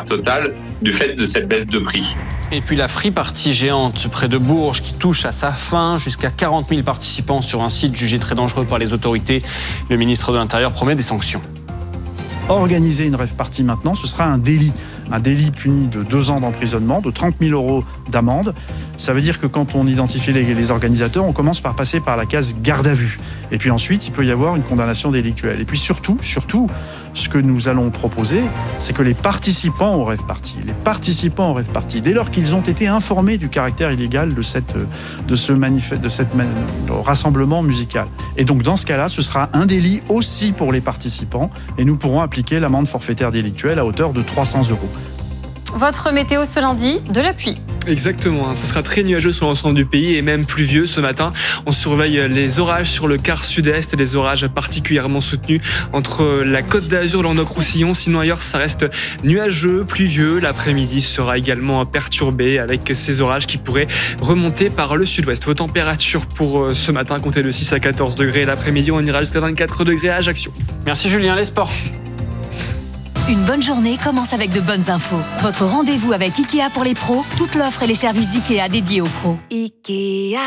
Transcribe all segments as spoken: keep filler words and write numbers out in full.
totale du fait de cette baisse de prix. Et puis la free party géante près de Bourges qui touche à sa fin. Jusqu'à quarante mille participants sur un site jugé très dangereux par les autorités. Le ministre de l'Intérieur promet des sanctions. Organiser une rave party maintenant, ce sera un délit. Un délit puni de deux ans d'emprisonnement, de trente mille euros d'amende. Ça veut dire que quand on identifie les, les organisateurs, on commence par passer par la case garde à vue. Et puis ensuite, il peut y avoir une condamnation délictuelle. Et puis surtout, surtout, ce que nous allons proposer, c'est que les participants au rave party, les participants au rave party, dès lors qu'ils ont été informés du caractère illégal de cette, de ce manifeste, de cette de rassemblement musical. Et donc dans ce cas-là, ce sera un délit aussi pour les participants, et nous pourrons appliquer l'amende forfaitaire délictuelle à hauteur de trois cents euros. Votre météo ce lundi, de la pluie. Exactement, ce sera très nuageux sur l'ensemble du pays et même pluvieux ce matin. On surveille les orages sur le quart sud-est, des orages particulièrement soutenus entre la Côte d'Azur et le Languedoc-Roussillon. Sinon ailleurs, ça reste nuageux, pluvieux. L'après-midi sera également perturbé avec ces orages qui pourraient remonter par le sud-ouest. Vos températures pour ce matin, comptez de six à quatorze degrés. L'après-midi, on ira jusqu'à vingt-quatre degrés à Ajaccio. Merci Julien, les sports. Une bonne journée commence avec de bonnes infos. Votre rendez-vous avec Ikea pour les pros, toute l'offre et les services d'Ikea dédiés aux pros. Ikea.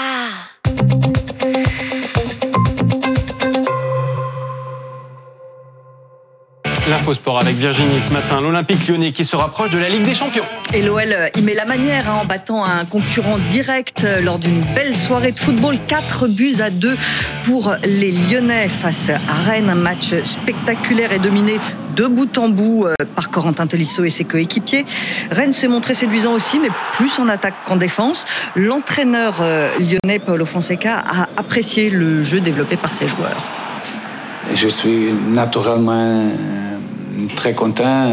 L'info sport avec Virginie ce matin. L'Olympique Lyonnais qui se rapproche de la Ligue des Champions. Et l'O L y met la manière hein, en battant un concurrent direct lors d'une belle soirée de football. quatre buts à deux pour les Lyonnais face à Rennes. Un match spectaculaire et dominé de bout en bout euh, par Corentin Tolisso et ses coéquipiers. Rennes s'est montré séduisant aussi, mais plus en attaque qu'en défense. L'entraîneur euh, lyonnais Paulo Fonseca a apprécié le jeu développé par ses joueurs. Je suis naturellement très content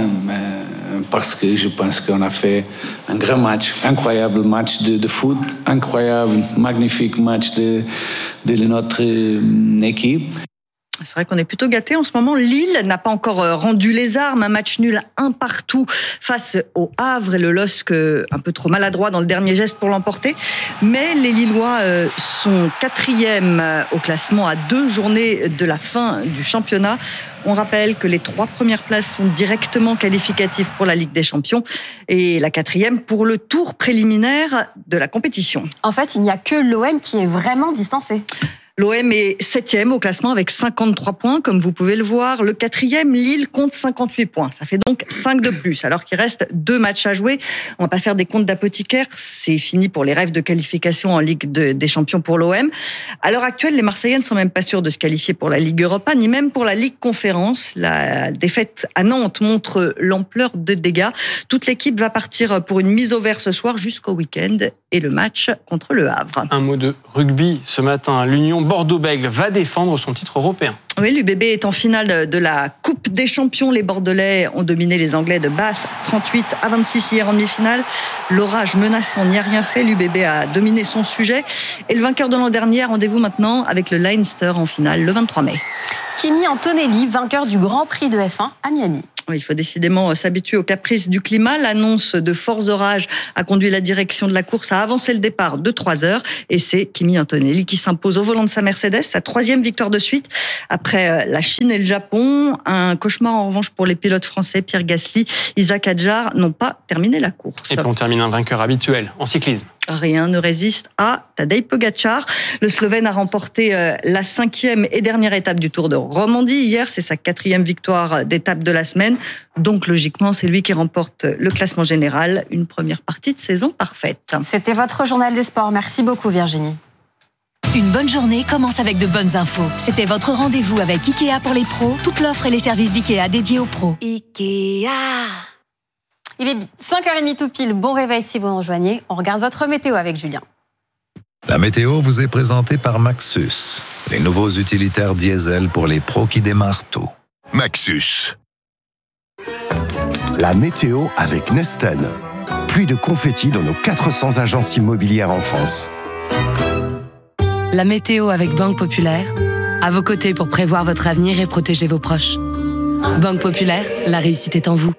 parce que je pense qu'on a fait un grand match, incroyable match de, de foot, incroyable, magnifique match de, de notre équipe. C'est vrai qu'on est plutôt gâtés en ce moment. Lille n'a pas encore rendu les armes. Un match nul un partout face au Havre et le L O S C un peu trop maladroit dans le dernier geste pour l'emporter. Mais les Lillois sont quatrièmes au classement à deux journées de la fin du championnat. On rappelle que les trois premières places sont directement qualificatives pour la Ligue des Champions et la quatrième pour le tour préliminaire de la compétition. En fait, il n'y a que l'O M qui est vraiment distancé. L'O M est septième au classement avec cinquante-trois points, comme vous pouvez le voir. Le quatrième, Lille, compte cinquante-huit points. Ça fait donc cinq de plus, alors qu'il reste deux matchs à jouer. On va pas faire des comptes d'apothicaire. C'est fini pour les rêves de qualification en Ligue de, des Champions pour l'O M. À l'heure actuelle, les Marseillais ne sont même pas sûrs de se qualifier pour la Ligue Europa, ni même pour la Ligue Conférence. La défaite à Nantes montre l'ampleur de dégâts. Toute l'équipe va partir pour une mise au vert ce soir jusqu'au week-end et le match contre le Havre. Un mot de rugby ce matin. L'Union Bordeaux-Bègles va défendre son titre européen. Oui, l'U B B est en finale de la Coupe des Champions. Les Bordelais ont dominé les Anglais de Bath, trente-huit à vingt-six hier en demi-finale. L'orage menaçant n'y a rien fait. L'U B B a dominé son sujet. Et le vainqueur de l'an dernier, rendez-vous maintenant avec le Leinster en finale le vingt-trois mai. Kimi Antonelli, vainqueur du Grand Prix de F un à Miami. Il faut décidément s'habituer aux caprices du climat. L'annonce de forts orages a conduit la direction de la course à avancer le départ de trois heures. Et c'est Kimi Antonelli qui s'impose au volant de sa Mercedes, sa troisième victoire de suite. Après la Chine et le Japon, un cauchemar en revanche pour les pilotes français Pierre Gasly, Isaac Hadjar n'ont pas terminé la course. Et puis on termine un vainqueur habituel en cyclisme. Rien ne résiste à Tadej Pogačar. Le Slovène a remporté la cinquième et dernière étape du Tour de Romandie. Hier, c'est sa quatrième victoire d'étape de la semaine. Donc, logiquement, c'est lui qui remporte le classement général. Une première partie de saison parfaite. C'était votre journal des sports. Merci beaucoup, Virginie. Une bonne journée commence avec de bonnes infos. C'était votre rendez-vous avec Ikea pour les pros. Toute l'offre et les services d'Ikea dédiés aux pros. Ikea. Il est cinq heures trente tout pile. Bon réveil si vous nous rejoignez. On regarde votre météo avec Julien. La météo vous est présentée par Maxus, les nouveaux utilitaires diesel pour les pros qui démarrent tôt. Maxus. La météo avec Nesten. Pluie de confettis dans nos quatre cents agences immobilières en France. La météo avec Banque Populaire. À vos côtés pour prévoir votre avenir et protéger vos proches. Banque Populaire, la réussite est en vous.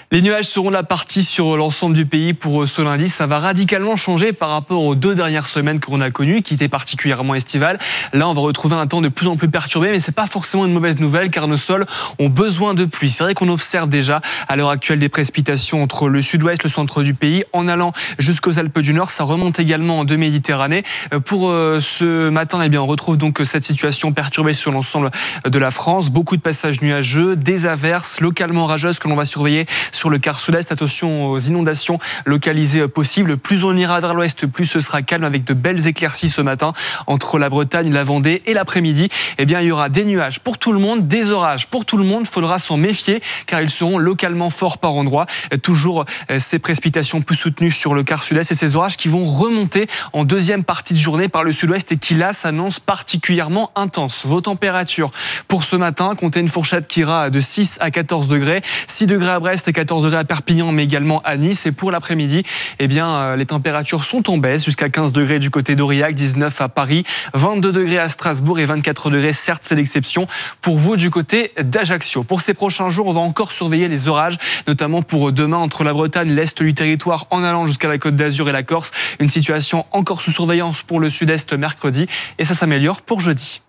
Les nuages seront la partie sur l'ensemble du pays pour ce lundi. Ça va radicalement changer par rapport aux deux dernières semaines qu'on a connues, qui étaient particulièrement estivales. Là, on va retrouver un temps de plus en plus perturbé, mais c'est pas forcément une mauvaise nouvelle car nos sols ont besoin de pluie. C'est vrai qu'on observe déjà à l'heure actuelle des précipitations entre le sud-ouest, le centre du pays, en allant jusqu'aux Alpes du Nord. Ça remonte également de Méditerranée. Pour ce matin, eh bien, on retrouve donc cette situation perturbée sur l'ensemble de la France. Beaucoup de passages nuageux, des averses localement rageuses que l'on va surveiller sur le quart sud-est. Attention aux inondations localisées possibles. Plus on ira vers l'ouest, plus ce sera calme avec de belles éclaircies ce matin entre la Bretagne, la Vendée et l'après-midi. Eh bien, il y aura des nuages pour tout le monde, des orages pour tout le monde. Il faudra s'en méfier car ils seront localement forts par endroits. Toujours ces précipitations plus soutenues sur le quart sud-est et ces orages qui vont remonter en deuxième partie de journée par le sud-ouest et qui là s'annoncent particulièrement intenses. Vos températures pour ce matin, comptez une fourchette qui ira de six à quatorze degrés. six degrés à Brest et quatorze degrés à Perpignan, mais également à Nice. Et pour l'après-midi, eh bien, les températures sont en baisse jusqu'à quinze degrés du côté d'Aurillac, dix-neuf à Paris, vingt-deux degrés à Strasbourg et vingt-quatre degrés, certes, c'est l'exception pour vous du côté d'Ajaccio. Pour ces prochains jours, on va encore surveiller les orages, notamment pour demain entre la Bretagne, l'est du territoire, en allant jusqu'à la Côte d'Azur et la Corse. Une situation encore sous surveillance pour le sud-est mercredi et ça s'améliore pour jeudi.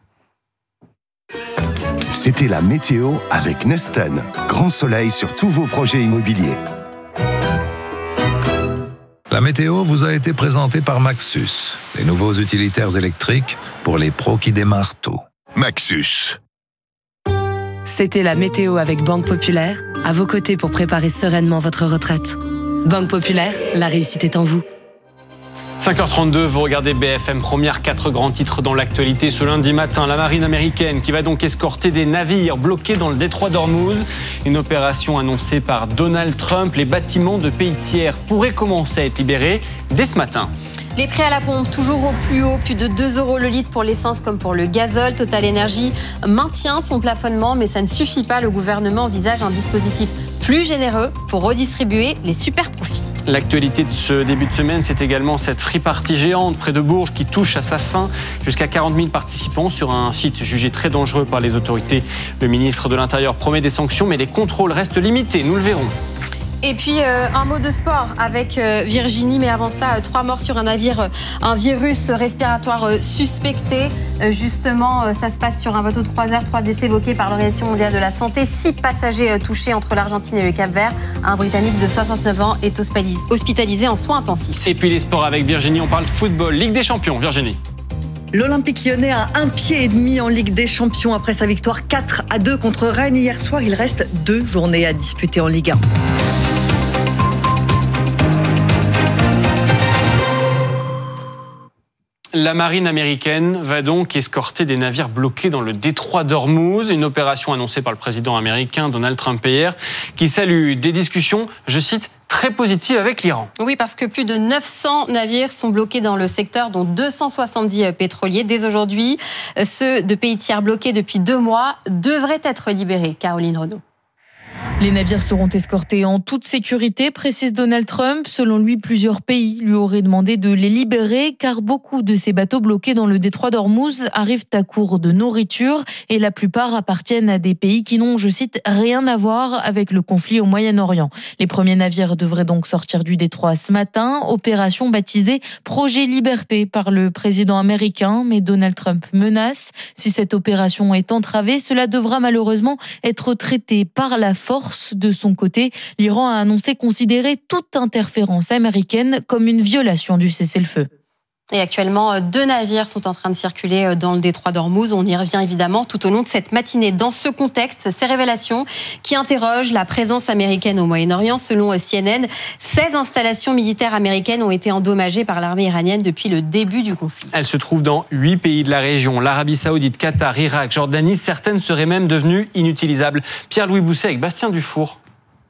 C'était la météo avec Nesten. Grand soleil sur tous vos projets immobiliers. La météo vous a été présentée par Maxus, les nouveaux utilitaires électriques pour les pros qui démarrent tôt. Maxus. C'était la météo avec Banque Populaire, à vos côtés pour préparer sereinement votre retraite. Banque Populaire, la réussite est en vous. cinq heures trente-deux, vous regardez B F M Première, quatre grands titres dans l'actualité. Ce lundi matin, la marine américaine qui va donc escorter des navires bloqués dans le détroit d'Ormuz. Une opération annoncée par Donald Trump. Les bâtiments de pays tiers pourraient commencer à être libérés dès ce matin. Les prix à la pompe toujours au plus haut, plus de deux euros le litre pour l'essence comme pour le gazole. Total Energy maintient son plafonnement, mais ça ne suffit pas. Le gouvernement envisage un dispositif plus généreux pour redistribuer les super profits. L'actualité de ce début de semaine, c'est également cette free party géante près de Bourges qui touche à sa fin. Jusqu'à quarante mille participants sur un site jugé très dangereux par les autorités. Le ministre de l'Intérieur promet des sanctions, mais les contrôles restent limités, nous le verrons. Et puis euh, un mot de sport avec euh, Virginie, mais avant ça, euh, trois morts sur un navire, euh, un virus respiratoire euh, suspecté. Euh, justement, euh, ça se passe sur un bateau de croisière, trois décès évoqués par l'Organisation mondiale de la santé, six passagers euh, touchés entre l'Argentine et le Cap-Vert. Un Britannique de soixante-neuf ans est hospitalisé en soins intensifs. Et puis les sports avec Virginie, on parle football, Ligue des Champions, Virginie. L'Olympique Lyonnais a un pied et demi en Ligue des Champions après sa victoire quatre à deux contre Rennes hier soir. Il reste deux journées à disputer en Ligue un. La marine américaine va donc escorter des navires bloqués dans le détroit d'Ormuz, une opération annoncée par le président américain Donald Trump hier, qui salue des discussions, je cite, très positives avec l'Iran. Oui, parce que plus de neuf cents navires sont bloqués dans le secteur, dont deux cent soixante-dix pétroliers. Dès aujourd'hui, ceux de pays tiers bloqués depuis deux mois devraient être libérés. Caroline Renaud. Les navires seront escortés en toute sécurité, précise Donald Trump. Selon lui, plusieurs pays lui auraient demandé de les libérer car beaucoup de ces bateaux bloqués dans le détroit d'Ormuz arrivent à court de nourriture et la plupart appartiennent à des pays qui n'ont, je cite, rien à voir avec le conflit au Moyen-Orient. Les premiers navires devraient donc sortir du détroit ce matin, opération baptisée Projet Liberté par le président américain, mais Donald Trump menace. Si cette opération est entravée, cela devra malheureusement être traité par la force. De son côté, l'Iran a annoncé considérer toute interférence américaine comme une violation du cessez-le-feu. Et actuellement, deux navires sont en train de circuler dans le détroit d'Ormuz. On y revient évidemment tout au long de cette matinée. Dans ce contexte, ces révélations qui interrogent la présence américaine au Moyen-Orient. Selon C N N, seize installations militaires américaines ont été endommagées par l'armée iranienne depuis le début du conflit. Elles se trouvent dans huit pays de la région. L'Arabie Saoudite, Qatar, Irak, Jordanie. Certaines seraient même devenues inutilisables. Pierre-Louis Bousset avec Bastien Dufour.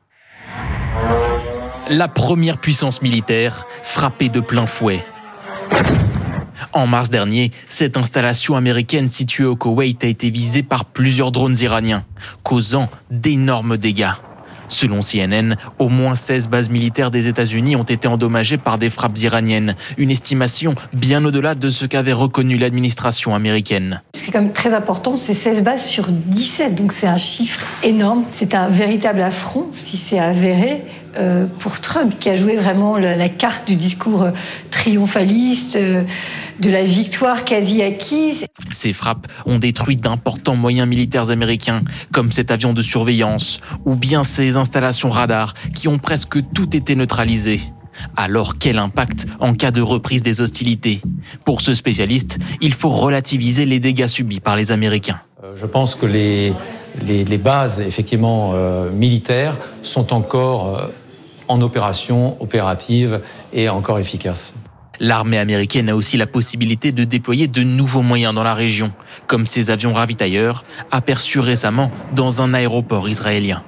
La première puissance militaire frappée de plein fouet. En mars dernier, cette installation américaine située au Koweït a été visée par plusieurs drones iraniens, causant d'énormes dégâts. Selon C N N, au moins seize bases militaires des États-Unis ont été endommagées par des frappes iraniennes. Une estimation bien au-delà de ce qu'avait reconnu l'administration américaine. Ce qui est quand même très important, c'est seize bases sur dix-sept, donc c'est un chiffre énorme. C'est un véritable affront, si c'est avéré, euh, pour Trump, qui a joué vraiment la, la carte du discours euh, triomphaliste, euh, de la victoire quasi acquise. Ces frappes ont détruit d'importants moyens militaires américains, comme cet avion de surveillance, ou bien ces installations radars qui ont presque tout été neutralisées. Alors quel impact en cas de reprise des hostilités ? Pour ce spécialiste, il faut relativiser les dégâts subis par les Américains. Je pense que les, les, les bases effectivement euh, militaires sont encore euh, en opération, opérative et encore efficaces. L'armée américaine a aussi la possibilité de déployer de nouveaux moyens dans la région, comme ces avions ravitailleurs aperçus récemment dans un aéroport israélien.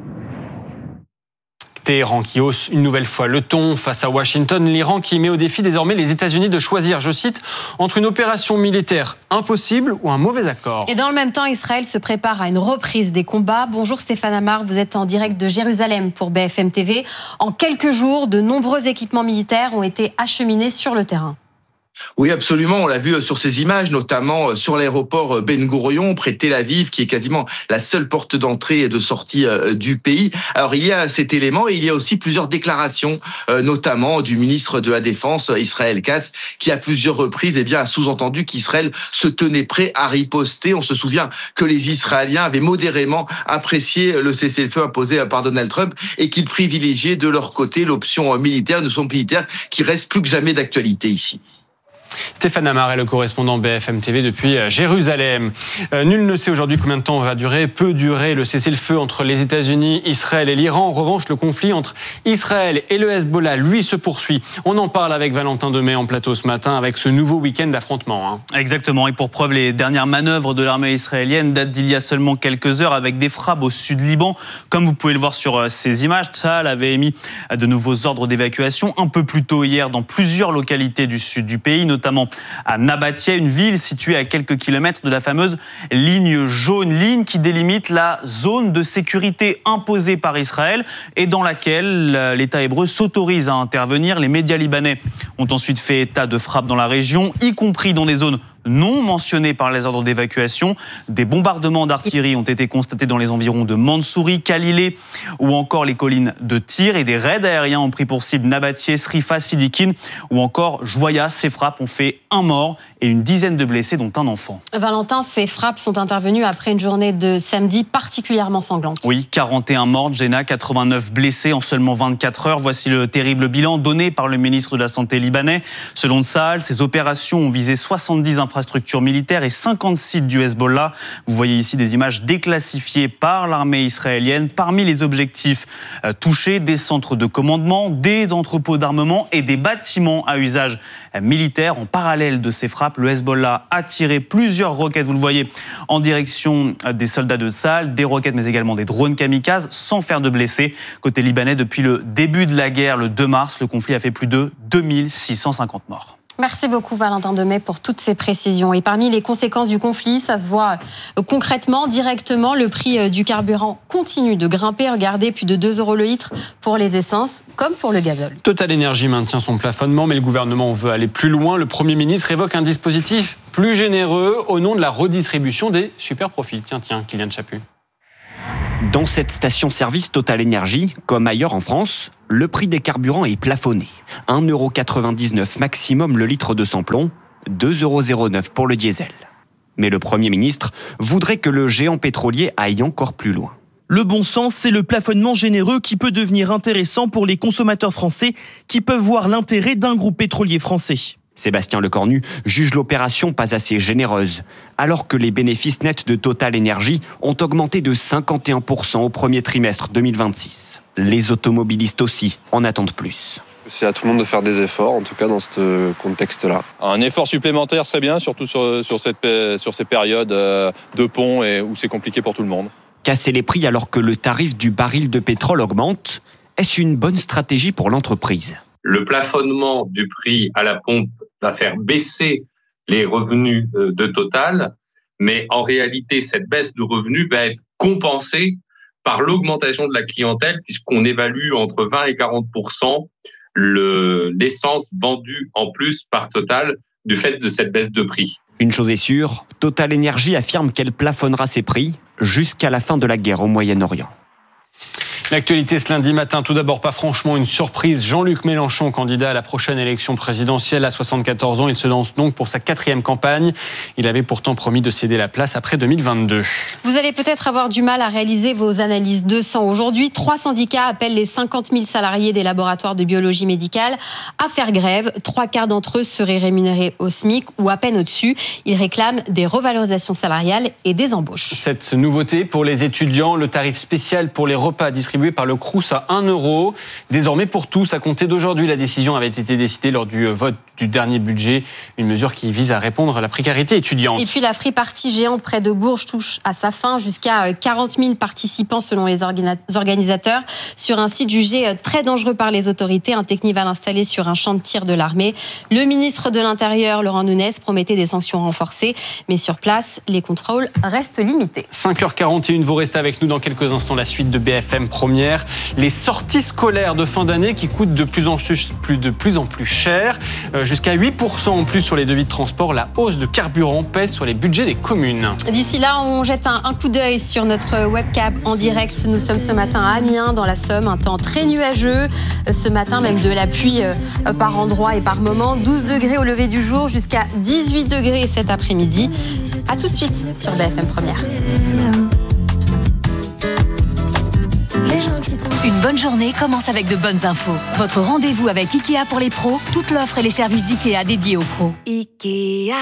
Téhéran qui hausse une nouvelle fois le ton face à Washington, l'Iran qui met au défi désormais les États-Unis de choisir, je cite, entre une opération militaire impossible ou un mauvais accord. Et dans le même temps, Israël se prépare à une reprise des combats. Bonjour Stéphane Amar, vous êtes en direct de Jérusalem pour B F M T V. En quelques jours, de nombreux équipements militaires ont été acheminés sur le terrain. Oui, absolument. On l'a vu sur ces images, notamment sur l'aéroport Ben Gourion, près de Tel Aviv, qui est quasiment la seule porte d'entrée et de sortie du pays. Alors, il y a cet élément et il y a aussi plusieurs déclarations, notamment du ministre de la Défense, Israël Katz, qui à plusieurs reprises eh bien, a sous-entendu qu'Israël se tenait prêt à riposter. On se souvient que les Israéliens avaient modérément apprécié le cessez-le-feu imposé par Donald Trump et qu'ils privilégiaient de leur côté l'option militaire, une option militaire qui reste plus que jamais d'actualité ici. Stéphane Amar est le correspondant B F M T V depuis Jérusalem. Euh, nul ne sait aujourd'hui combien de temps va durer, peut durer le cessez-le-feu entre les États-Unis, Israël et l'Iran. En revanche, le conflit entre Israël et le Hezbollah, lui, se poursuit. On en parle avec Valentin Demey en plateau ce matin, avec ce nouveau week-end d'affrontements. Hein. Exactement. Et pour preuve, les dernières manœuvres de l'armée israélienne datent d'il y a seulement quelques heures, avec des frappes au sud Liban. Comme vous pouvez le voir sur ces images, Tsahal avait émis de nouveaux ordres d'évacuation un peu plus tôt hier dans plusieurs localités du sud du pays, notamment notamment à Nabatia, une ville située à quelques kilomètres de la fameuse ligne jaune, ligne qui délimite la zone de sécurité imposée par Israël et dans laquelle l'État hébreu s'autorise à intervenir. Les médias libanais ont ensuite fait état de frappes dans la région, y compris dans des zones non mentionnés par les ordres d'évacuation. Des bombardements d'artillerie ont été constatés dans les environs de Mansouri, Galilée ou encore les collines de Tyr, et des raids aériens ont pris pour cible Nabatie, Srifa, Sidikin ou encore Joya. Ces frappes ont fait un mort et une dizaine de blessés, dont un enfant. Valentin, ces frappes sont intervenues après une journée de samedi particulièrement sanglante. Oui, quarante et un morts, Jenna, quatre-vingt-neuf blessés en seulement vingt-quatre heures. Voici le terrible bilan donné par le ministre de la Santé libanais. Selon Tsahal, ces opérations ont visé soixante-dix infrastructures militaires et cinquante sites du Hezbollah. Vous voyez ici des images déclassifiées par l'armée israélienne. Parmi les objectifs euh, touchés, des centres de commandement, des entrepôts d'armement et des bâtiments à usage euh, militaire. En parallèle de ces frappes, le Hezbollah a tiré plusieurs roquettes, vous le voyez, en direction euh, des soldats de Tsahal, des roquettes mais également des drones kamikazes, sans faire de blessés. Côté libanais, depuis le début de la guerre, le deux mars, le conflit a fait plus de deux mille six cent cinquante morts. Merci beaucoup Valentin Demey pour toutes ces précisions. Et parmi les conséquences du conflit, ça se voit concrètement, directement, le prix du carburant continue de grimper. Regardez, plus de deux euros le litre pour les essences comme pour le gazole. Total Energy maintient son plafonnement, mais le gouvernement veut aller plus loin. Le Premier ministre évoque un dispositif plus généreux au nom de la redistribution des super profits. Tiens, tiens, Kylian Chaput. Dans cette station-service Total Energy, comme ailleurs en France, le prix des carburants est plafonné. un euro quatre-vingt-dix-neuf maximum le litre de samplon, deux euros zéro neuf pour le diesel. Mais le Premier ministre voudrait que le géant pétrolier aille encore plus loin. Le bon sens, c'est le plafonnement généreux qui peut devenir intéressant pour les consommateurs français qui peuvent voir l'intérêt d'un groupe pétrolier français. Sébastien Lecornu juge l'opération pas assez généreuse, alors que les bénéfices nets de Total Energy ont augmenté de cinquante et un pour cent au premier trimestre deux mille vingt-six. Les automobilistes aussi en attendent plus. C'est à tout le monde de faire des efforts, en tout cas dans ce contexte-là. Un effort supplémentaire serait bien, surtout sur, sur, cette, sur ces périodes de pont et où c'est compliqué pour tout le monde. Casser les prix alors que le tarif du baril de pétrole augmente, est-ce une bonne stratégie pour l'entreprise ? Le plafonnement du prix à la pompe va faire baisser les revenus de Total, mais en réalité, cette baisse de revenus va être compensée par l'augmentation de la clientèle, puisqu'on évalue entre vingt et quarante pour cent le, l'essence vendue en plus par Total du fait de cette baisse de prix. Une chose est sûre, Total Energy affirme qu'elle plafonnera ses prix jusqu'à la fin de la guerre au Moyen-Orient. L'actualité ce lundi matin, tout d'abord pas franchement une surprise. Jean-Luc Mélenchon, candidat à la prochaine élection présidentielle à soixante-quatorze ans, il se lance donc pour sa quatrième campagne. Il avait pourtant promis de céder la place après deux mille vingt-deux. Vous allez peut-être avoir du mal à réaliser vos analyses de sang. Aujourd'hui, trois syndicats appellent les cinquante mille salariés des laboratoires de biologie médicale à faire grève. Trois quarts d'entre eux seraient rémunérés au SMIC ou à peine au-dessus. Ils réclament des revalorisations salariales et des embauches. Cette nouveauté pour les étudiants, le tarif spécial pour les repas distribués par le Crous à un euro. Désormais pour tous, à compter d'aujourd'hui, la décision avait été décidée lors du vote du dernier budget. Une mesure qui vise à répondre à la précarité étudiante. Et puis la free party géante près de Bourges touche à sa fin. Jusqu'à quarante mille participants selon les organisateurs sur un site jugé très dangereux par les autorités. Un technival installé sur un champ de tir de l'armée. Le ministre de l'Intérieur, Laurent Nunez, promettait des sanctions renforcées. Mais sur place, les contrôles restent limités. cinq heures quarante et une, vous restez avec nous dans quelques instants. La suite de B F M Première. Les sorties scolaires de fin d'année qui coûtent de plus en plus, plus, de plus, en plus cher. Euh, jusqu'à huit pour cent en plus sur les devis de transport. La hausse de carburant pèse sur les budgets des communes. D'ici là, on jette un, un coup d'œil sur notre webcam en direct. Nous sommes ce matin à Amiens, dans la Somme. Un temps très nuageux. Ce matin, même de la pluie euh, par endroits et par moments. douze degrés au lever du jour, jusqu'à dix-huit degrés cet après-midi. A tout de suite sur B F M Première. Une bonne journée commence avec de bonnes infos. Votre rendez-vous avec Ikea pour les pros, toute l'offre et les services d'Ikea dédiés aux pros. Ikea.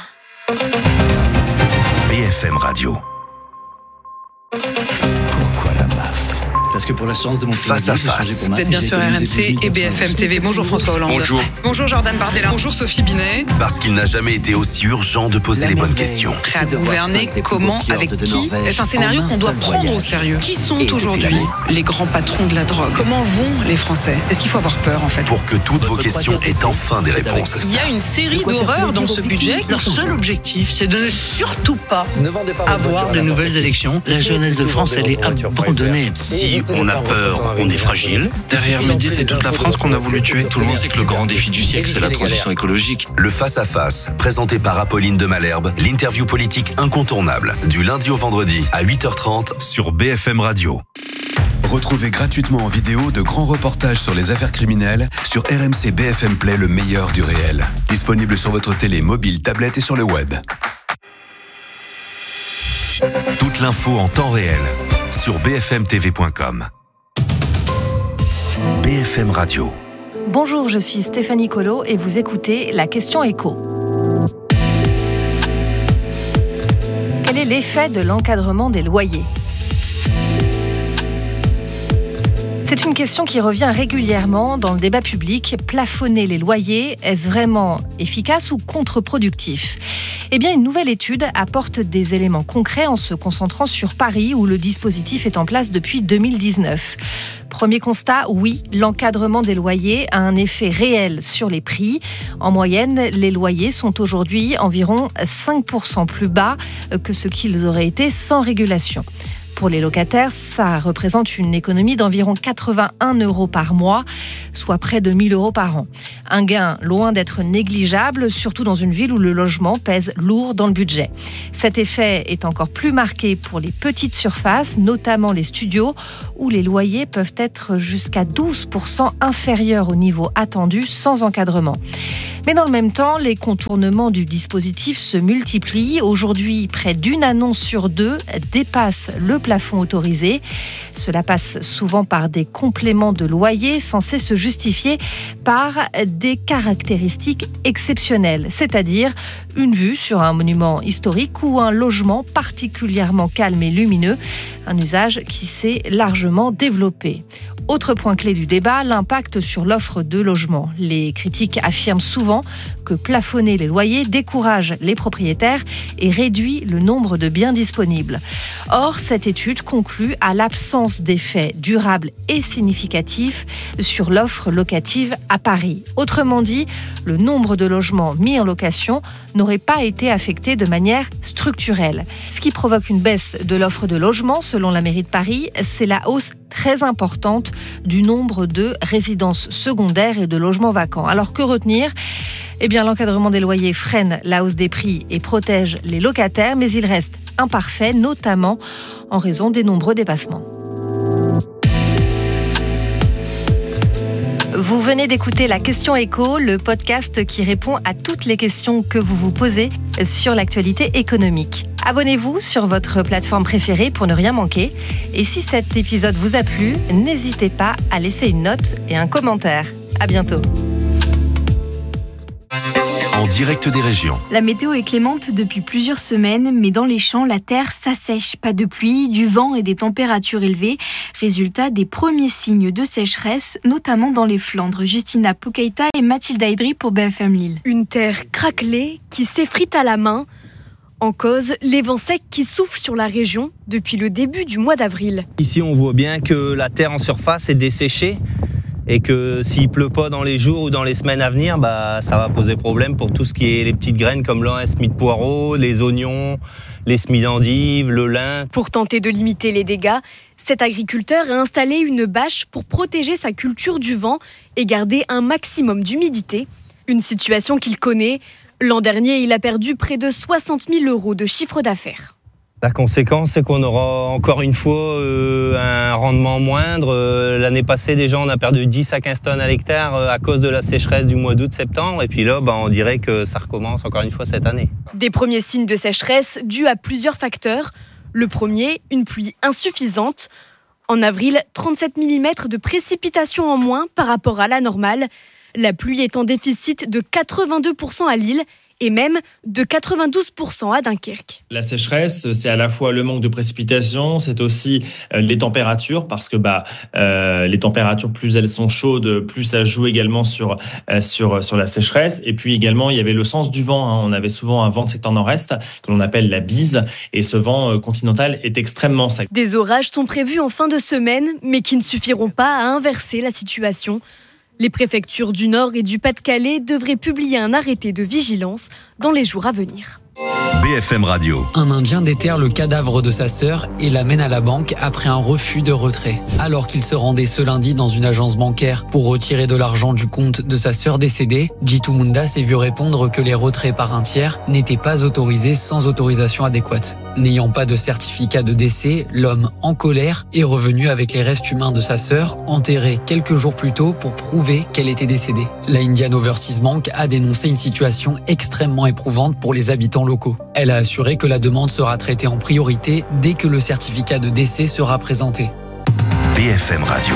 B F M Radio. Pourquoi la M A F ? Parce que pour l'assurance de mon face à face. Vous êtes bien sur R M C et B F M T V. Bonjour François Hollande. Bonjour. Bonjour Jordan Bardella. Bonjour Sophie Binet. Parce qu'il n'a jamais été aussi urgent de poser les bonnes questions. Prêt à gouverner, comment, avec qui ? Est-ce un scénario qu'on doit prendre au sérieux ? Qui sont aujourd'hui les grands patrons de la drogue ? Comment vont les Français ? Est-ce qu'il faut avoir peur en fait ? Pour que toutes vos questions aient enfin des réponses. Il y a une série d'horreurs dans ce budget. Leur seul objectif, c'est de ne surtout pas avoir de nouvelles élections. La jeunesse de France, elle est abandonnée. Si on a peur, on est fragile. Derrière Midi, c'est toute la France qu'on a voulu tuer. Tout le monde sait que le grand défi du siècle, c'est la transition écologique. Le face-à-face, présenté par Apolline de Malherbe, l'interview politique incontournable, du lundi au vendredi à huit heures trente sur B F M Radio. Retrouvez gratuitement en vidéo de grands reportages sur les affaires criminelles sur R M C B F M Play, le meilleur du réel. Disponible sur votre télé, mobile, tablette et sur le web. Toute l'info en temps réel sur b f m t v point com. B F M Radio. Bonjour, je suis Stéphanie Colo et vous écoutez La Question Écho. Quel est l'effet de l'encadrement des loyers ? C'est une question qui revient régulièrement dans le débat public. Plafonner les loyers, est-ce vraiment efficace ou contre-productif ? Eh bien, une nouvelle étude apporte des éléments concrets en se concentrant sur Paris, où le dispositif est en place depuis deux mille dix-neuf. Premier constat, oui, l'encadrement des loyers a un effet réel sur les prix. En moyenne, les loyers sont aujourd'hui environ cinq pour cent plus bas que ce qu'ils auraient été sans régulation. Pour les locataires, ça représente une économie d'environ quatre-vingt-un euros par mois, soit près de mille euros par an. Un gain loin d'être négligeable, surtout dans une ville où le logement pèse lourd dans le budget. Cet effet est encore plus marqué pour les petites surfaces, notamment les studios, où les loyers peuvent être jusqu'à douze pour cent inférieurs au niveau attendu sans encadrement. Mais dans le même temps, les contournements du dispositif se multiplient. Aujourd'hui, près d'une annonce sur deux dépasse le plafond autorisé. Cela passe souvent par des compléments de loyer censés se justifier par des caractéristiques exceptionnelles, c'est-à-dire une vue sur un monument historique ou un logement particulièrement calme et lumineux, un usage qui s'est largement développé. Autre point clé du débat, l'impact sur l'offre de logement. Les critiques affirment souvent que plafonner les loyers décourage les propriétaires et réduit le nombre de biens disponibles. Or, cette étude conclut à l'absence d'effets durables et significatifs sur l'offre locative à Paris. Autrement dit, le nombre de logements mis en location n'aurait pas été affecté de manière structurelle. Ce qui provoque une baisse de l'offre de logement, selon la mairie de Paris, c'est la hausse très importante du nombre de résidences secondaires et de logements vacants. Alors que retenir ? Eh bien, l'encadrement des loyers freine la hausse des prix et protège les locataires, mais il reste imparfait, notamment en raison des nombreux dépassements. Vous venez d'écouter La Question Éco, le podcast qui répond à toutes les questions que vous vous posez sur l'actualité économique. Abonnez-vous sur votre plateforme préférée pour ne rien manquer. Et si cet épisode vous a plu, n'hésitez pas à laisser une note et un commentaire. À bientôt. En direct des régions. La météo est clémente depuis plusieurs semaines, mais dans les champs, la terre s'assèche. Pas de pluie, du vent et des températures élevées. Résultat des premiers signes de sécheresse, notamment dans les Flandres. Justina Poukeita et Mathilde Aydri pour B F M Lille. Une terre craquelée qui s'effrite à la main. En cause, les vents secs qui soufflent sur la région depuis le début du mois d'avril. Ici, on voit bien que la terre en surface est desséchée. Et que s'il pleut pas dans les jours ou dans les semaines à venir, bah, ça va poser problème pour tout ce qui est les petites graines comme le semis de poireaux, les oignons, les semis d'endives, le lin. Pour tenter de limiter les dégâts, cet agriculteur a installé une bâche pour protéger sa culture du vent et garder un maximum d'humidité. Une situation qu'il connaît. L'an dernier, il a perdu près de soixante mille euros de chiffre d'affaires. La conséquence, c'est qu'on aura encore une fois euh, un rendement moindre. Euh, l'année passée, déjà, on a perdu dix à quinze tonnes à l'hectare euh, à cause de la sécheresse du mois d'août-septembre. Et puis là, bah, on dirait que ça recommence encore une fois cette année. Des premiers signes de sécheresse dus à plusieurs facteurs. Le premier, une pluie insuffisante. En avril, trente-sept millimètres de précipitations en moins par rapport à la normale. La pluie est en déficit de quatre-vingt-deux pour cent à Lille et même de quatre-vingt-douze pour cent à Dunkerque. La sécheresse, c'est à la fois le manque de précipitations, c'est aussi les températures, parce que bah, euh, les températures, plus elles sont chaudes, plus ça joue également sur, euh, sur, sur la sécheresse. Et puis également, il y avait le sens du vent. Hein. On avait souvent un vent de secteur nord-est, que l'on appelle la bise, et ce vent euh, continental est extrêmement sec. Des orages sont prévus en fin de semaine, mais qui ne suffiront pas à inverser la situation. Les préfectures du Nord et du Pas-de-Calais devraient publier un arrêté de vigilance dans les jours à venir. B F M Radio. Un Indien déterre le cadavre de sa sœur et l'amène à la banque après un refus de retrait. Alors qu'il se rendait ce lundi dans une agence bancaire pour retirer de l'argent du compte de sa sœur décédée, Jitu Munda s'est vu répondre que les retraits par un tiers n'étaient pas autorisés sans autorisation adéquate. N'ayant pas de certificat de décès, l'homme, en colère, est revenu avec les restes humains de sa sœur, enterrés quelques jours plus tôt pour prouver qu'elle était décédée. La Indian Overseas Bank a dénoncé une situation extrêmement éprouvante pour les habitants locaux. Elle a assuré que la demande sera traitée en priorité dès que le certificat de décès sera présenté. B F M Radio.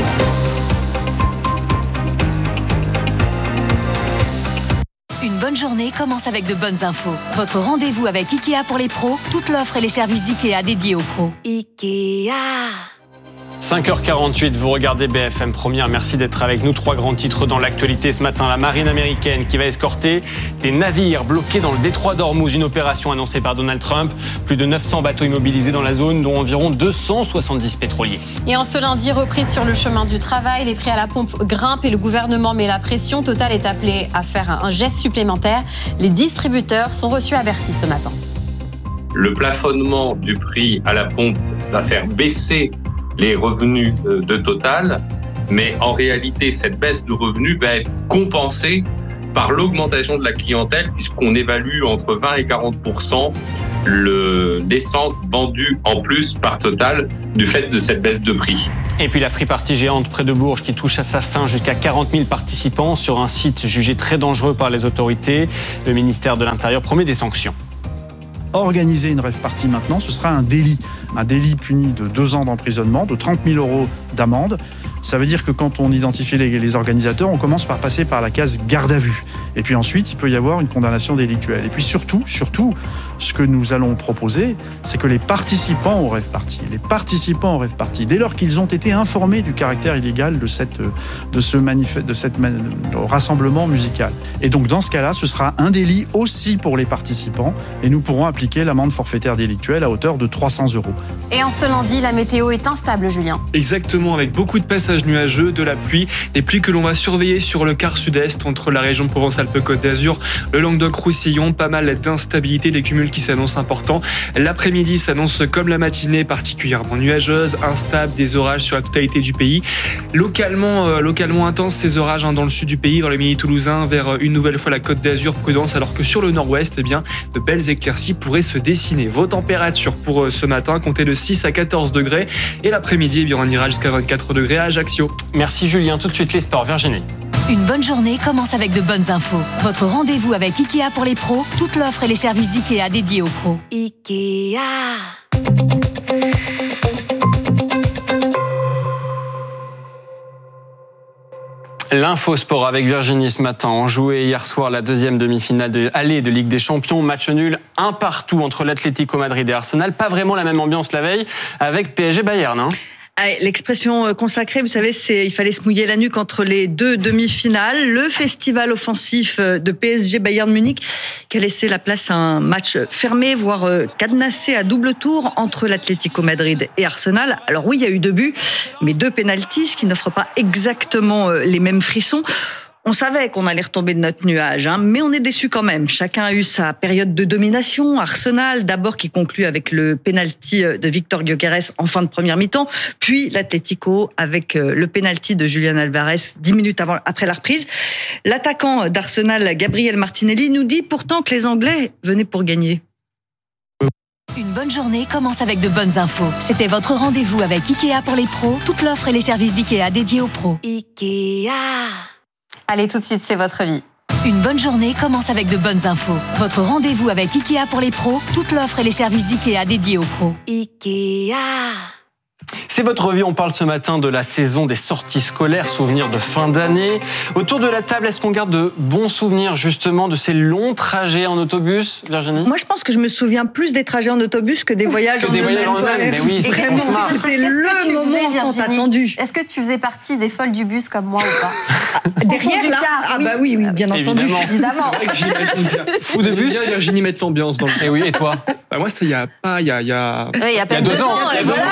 Une bonne journée commence avec de bonnes infos. Votre rendez-vous avec Ikea pour les pros, toute l'offre et les services d'Ikea dédiés aux pros. Ikea. cinq heures quarante-huit, vous regardez B F M Première, merci d'être avec nous. Trois grands titres dans l'actualité ce matin. La marine américaine qui va escorter des navires bloqués dans le détroit d'Ormuz, une opération annoncée par Donald Trump. Plus de neuf cents bateaux immobilisés dans la zone, dont environ deux cent soixante-dix pétroliers. Et en ce lundi, reprise sur le chemin du travail, les prix à la pompe grimpent et le gouvernement met la pression. Total est appelé à faire un geste supplémentaire. Les distributeurs sont reçus à Bercy ce matin. Le plafonnement du prix à la pompe va faire baisser les revenus de Total, mais en réalité, cette baisse de revenus va être compensée par l'augmentation de la clientèle, puisqu'on évalue entre vingt et quarante pour cent le, l'essence vendue en plus par Total du fait de cette baisse de prix. Et puis la free party géante près de Bourges qui touche à sa fin, jusqu'à quarante mille participants sur un site jugé très dangereux par les autorités. Le ministère de l'Intérieur promet des sanctions. Organiser une rave party maintenant, ce sera un délit. Un délit puni de deux ans d'emprisonnement, de trente mille euros d'amende. Ça veut dire que quand on identifie les, les organisateurs, on commence par passer par la case garde à vue. Et puis ensuite, il peut y avoir une condamnation délictuelle. Et puis surtout, surtout, ce que nous allons proposer, c'est que les participants au rave party, les participants au rave party, dès lors qu'ils ont été informés du caractère illégal de cette, de ce manifeste, de cette man, rassemblement musical. Et donc dans ce cas-là, ce sera un délit aussi pour les participants, et nous pourrons appliquer l'amende forfaitaire délictuelle à hauteur de trois cents euros. Et en ce lundi, la météo est instable, Julien. Exactement, avec beaucoup de passages nuageux, de la pluie, des pluies que l'on va surveiller sur le quart sud-est entre la région Provence-Alpes-Côte d'Azur, le Languedoc-Roussillon, pas mal d'instabilité, des cumuls qui s'annoncent importants. L'après-midi s'annonce comme la matinée, particulièrement nuageuse, instable, des orages sur la totalité du pays. Localement, euh, localement intenses, ces orages hein, dans le sud du pays, dans les Midi toulousains, vers une nouvelle fois la Côte d'Azur, prudence, alors que sur le nord-ouest, eh bien, de belles éclaircies pourraient se dessiner. Vos températures pour euh, ce matin, comptez de six à quatorze degrés, et l'après-midi, eh bien, on ira jusqu'à vingt-quatre degrés à Ajaccio. Merci Julien, tout de suite les sports, Virginie. Une bonne journée commence avec de bonnes infos. Votre rendez-vous avec Ikea pour les pros, toute l'offre et les services d'Ikea dédiés aux pros. Ikea. L'info sport avec Virginie ce matin. On jouait hier soir la deuxième demi-finale de aller de Ligue des Champions. Match nul, un partout entre l'Atlético Madrid et Arsenal. Pas vraiment la même ambiance la veille avec P S G Bayern. Hein. L'expression consacrée, vous savez, c'est il fallait se mouiller la nuque entre les deux demi-finales. Le festival offensif de P S G Bayern Munich qui a laissé la place à un match fermé, voire cadenassé à double tour entre l'Atlético Madrid et Arsenal. Alors oui, il y a eu deux buts, mais deux pénaltys, ce qui n'offre pas exactement les mêmes frissons. On savait qu'on allait retomber de notre nuage, hein, mais on est déçus quand même. Chacun a eu sa période de domination. Arsenal, d'abord, qui conclut avec le penalty de Victor Gyökeres en fin de première mi-temps, puis l'Atlético avec le penalty de Julian Alvarez dix minutes avant, après la reprise. L'attaquant d'Arsenal, Gabriel Martinelli, nous dit pourtant que les Anglais venaient pour gagner. Une bonne journée commence avec de bonnes infos. C'était votre rendez-vous avec Ikea pour les pros, toute l'offre et les services d'Ikea dédiés aux pros. Ikea. Allez, tout de suite, c'est votre vie. Une bonne journée commence avec de bonnes infos. Votre rendez-vous avec Ikea pour les pros, toute l'offre et les services d'Ikea dédiés aux pros. Ikea. C'est votre vie, on parle ce matin de la saison des sorties scolaires, souvenirs de fin d'année. Autour de la table, est-ce qu'on garde de bons souvenirs justement de ces longs trajets en autobus, Virginie ? Moi, je pense que je me souviens plus des trajets en autobus que des voyages que en des eux-mêmes. voyages en eux-mêmes, mais oui, c'est vraiment, c'était le moment tant attendu. Est-ce que tu faisais partie des folles du bus comme moi ou pas? Derrière là, ah bah oui, oui, bien entendu. Évidemment. C'est vrai que j'imagine bien. Fou de bus. Bien Virginie mettre l'ambiance dans le. Et oui, et toi? Bah moi, c'était il y a pas, il y a, il y a. Oui, il y a pas deux, deux ans. Il y a deux ans.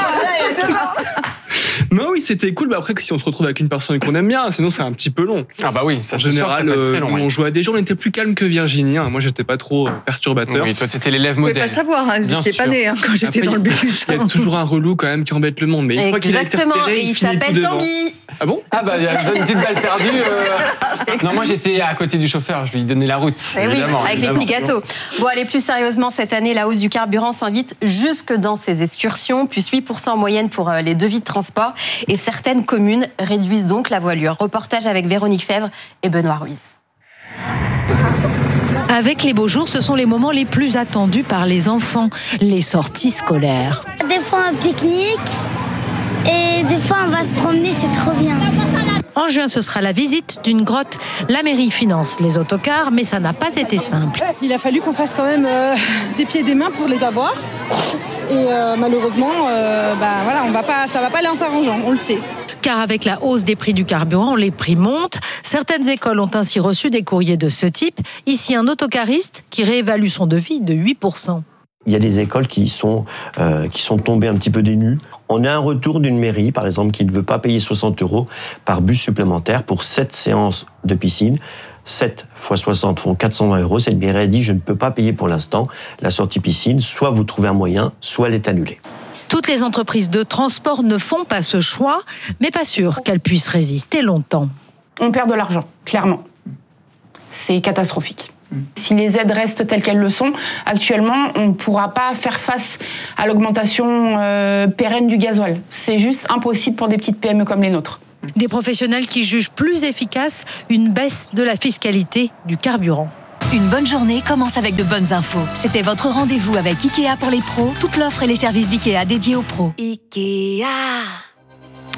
Non, oui, c'était cool. Bah après, si on se retrouve avec une personne qu'on aime bien, sinon c'est un petit peu long. Ah bah oui, ça en c'est général, sûr que ça peut être très long, on oui. jouait à des jours, on était plus calme que Virginie. Hein. Moi, j'étais pas trop perturbateur. Oui, toi, t'étais l'élève Vous pouvez modèle. pas savoir, hein, vous n'étiez pas né hein, quand j'étais Après, dans le bus. Il y a toujours un relou quand même qui embête le monde. Mais une fois qu'il a été Exactement, repéré, et il finit tout s'appelle devant. Tanguy. Ah bon? Ah bah il y a une petite balle perdue. Euh... Non, moi j'étais à côté du chauffeur, je lui donnais la route. Eh oui, évidemment, avec évidemment. les petits gâteaux. Bon, allez, plus sérieusement, cette année, la hausse du carburant s'invite jusque dans ces excursions, plus huit pour cent en moyenne pour les devis de transport. Et certaines communes réduisent donc la voilure. Reportage avec Véronique Fèvre et Benoît Ruiz. Avec les beaux jours, ce sont les moments les plus attendus par les enfants, les sorties scolaires. Des fois un pique-nique et des fois on va se promener, c'est trop bien. En juin, ce sera la visite d'une grotte. La mairie finance les autocars, mais ça n'a pas été simple. Il a fallu qu'on fasse quand même euh, des pieds et des mains pour les avoir. Et euh, malheureusement, euh, bah, voilà, on va pas, ça ne va pas aller en s'arrangeant, on le sait. Car avec la hausse des prix du carburant, les prix montent. Certaines écoles ont ainsi reçu des courriers de ce type. Ici, un autocariste qui réévalue son devis de huit pour cent. Il y a des écoles qui sont, euh, qui sont tombées un petit peu des nues. On a un retour d'une mairie, par exemple, qui ne veut pas payer soixante euros par bus supplémentaire pour sept séances de piscine. sept fois soixante font quatre cent vingt euros. Cette mairie a dit, je ne peux pas payer pour l'instant la sortie piscine. Soit vous trouvez un moyen, soit elle est annulée. Toutes les entreprises de transport ne font pas ce choix, mais pas sûr qu'elles puissent résister longtemps. On perd de l'argent, clairement. C'est catastrophique. Si les aides restent telles qu'elles le sont, actuellement, on ne pourra pas faire face à l'augmentation euh, pérenne du gasoil. C'est juste impossible pour des petites P M E comme les nôtres. Des professionnels qui jugent plus efficace une baisse de la fiscalité du carburant. Une bonne journée commence avec de bonnes infos. C'était votre rendez-vous avec Ikea pour les pros, toute l'offre et les services d'Ikea dédiés aux pros. Ikea.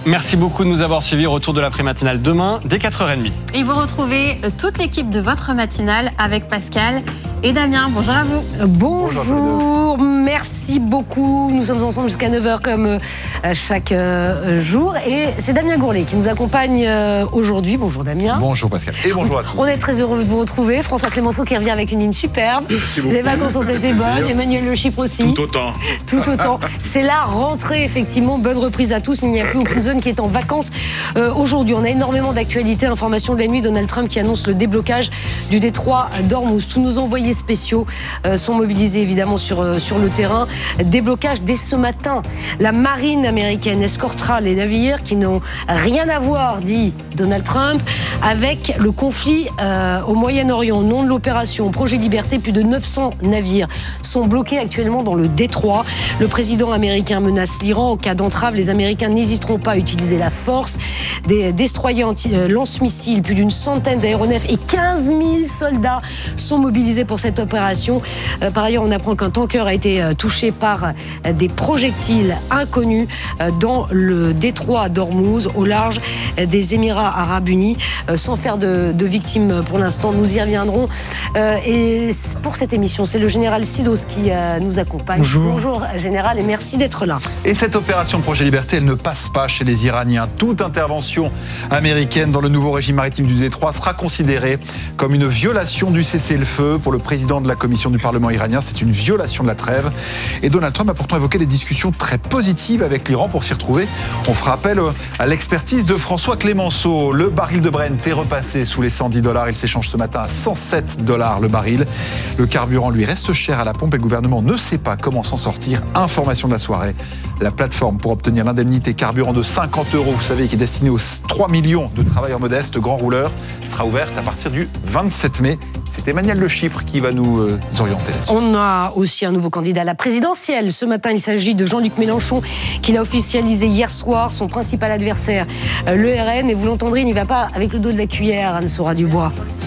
Merci beaucoup de nous avoir suivis. Retour de l'après-matinale demain dès quatre heures trente. Et vous retrouvez toute l'équipe de votre matinale avec Pascal et Damien. Bonjour à vous. Bonjour, Bonjour merci beaucoup. Nous sommes ensemble jusqu'à neuf heures comme chaque jour. Et c'est Damien Gourlet qui nous accompagne aujourd'hui. Bonjour Damien. Bonjour Pascal et bonjour à tous. On est très heureux de vous retrouver. François Clémenceau qui revient avec une ligne superbe. Merci beaucoup. Les vacances ont été bonnes. Emmanuel Le Chypre aussi. Tout autant. Tout autant. C'est la rentrée, effectivement. Bonne reprise à tous. Il n'y a plus aucune zone qui est en vacances euh, aujourd'hui. On a énormément d'actualités. Information de la nuit, Donald Trump qui annonce le déblocage du détroit d'Ormuz. Tous nos envoyés spéciaux euh, sont mobilisés évidemment sur, euh, sur le terrain. Déblocage dès ce matin. La marine américaine escortera les navires qui n'ont rien à voir, dit Donald Trump, avec le conflit euh, au Moyen-Orient. Au nom de l'opération Projet Liberté, plus de neuf cents navires sont bloqués actuellement dans le détroit. Le président américain menace l'Iran. En cas d'entrave, les Américains n'hésiteront pas à utiliser la force. Des destroyers anti-lance-missiles, plus d'une centaine d'aéronefs et quinze mille soldats sont mobilisés pour cette opération. Euh, par ailleurs, on apprend qu'un tanker a été euh, touché par euh, des projectiles inconnus euh, dans le détroit d'Ormuz, au large euh, des Émirats Arabes Unis, euh, sans faire de, de victimes pour l'instant. Nous y reviendrons. Euh, et pour cette émission, c'est le général Sidos qui euh, nous accompagne. Bonjour. Bonjour, général, et merci d'être là. Et cette opération Projet Liberté, elle ne passe pas chez les Iraniens. Toute intervention américaine dans le nouveau régime maritime du détroit sera considérée comme une violation du cessez-le-feu. Pour le président de la commission du Parlement iranien, c'est une violation de la trêve. Et Donald Trump a pourtant évoqué des discussions très positives avec l'Iran pour s'y retrouver. On fera appel à l'expertise de François Clémenceau. Le baril de Brent est repassé sous les cent dix dollars. Il s'échange ce matin à cent sept dollars le baril. Le carburant, lui, reste cher à la pompe et le gouvernement ne sait pas comment s'en sortir. Information de la soirée. La plateforme pour obtenir l'indemnité carburant de cinquante euros, vous savez, qui est destinée aux trois millions de travailleurs modestes, grands rouleurs, sera ouverte à partir du vingt-sept mai. C'est Emmanuel Le Chypre qui va nous euh, orienter là-dessus. On a aussi un nouveau candidat à la présidentielle. Ce matin, il s'agit de Jean-Luc Mélenchon, qui l'a officialisé hier soir, son principal adversaire, euh, l'E R N. Et vous l'entendrez, il n'y va pas avec le dos de la cuillère, Anne-Sora Dubois.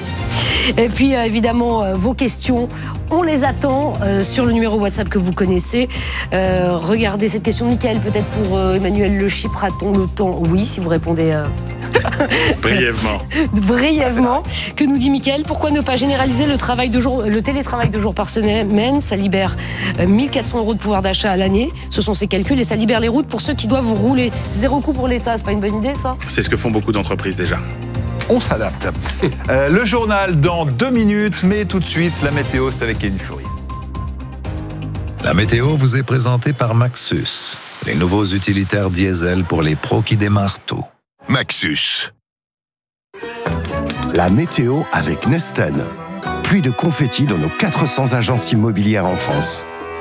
Et puis, euh, évidemment, euh, vos questions, on les attend euh, sur le numéro WhatsApp que vous connaissez. Euh, regardez cette question de Mickaël, peut-être pour euh, Emmanuel Le Chypre. A-t-on le temps ? Oui, si vous répondez... Euh... Brièvement. Brièvement. Que nous dit Mickaël ? Pourquoi ne pas généraliser le, travail de jour, le télétravail de jour par semaine ? Ça libère mille quatre cents euros de pouvoir d'achat à l'année. Ce sont ses calculs et ça libère les routes pour ceux qui doivent rouler. Zéro coût pour l'État, c'est pas une bonne idée, ça ? C'est ce que font beaucoup d'entreprises déjà. On s'adapte. Euh, le journal dans deux minutes, mais tout de suite, la météo, c'est avec Kevin Fleury. La météo vous est présentée par Maxus, les nouveaux utilitaires diesel pour les pros qui démarrent tôt. Maxus. La météo avec Nesten. Pluie de confettis dans nos quatre cents agences immobilières en France.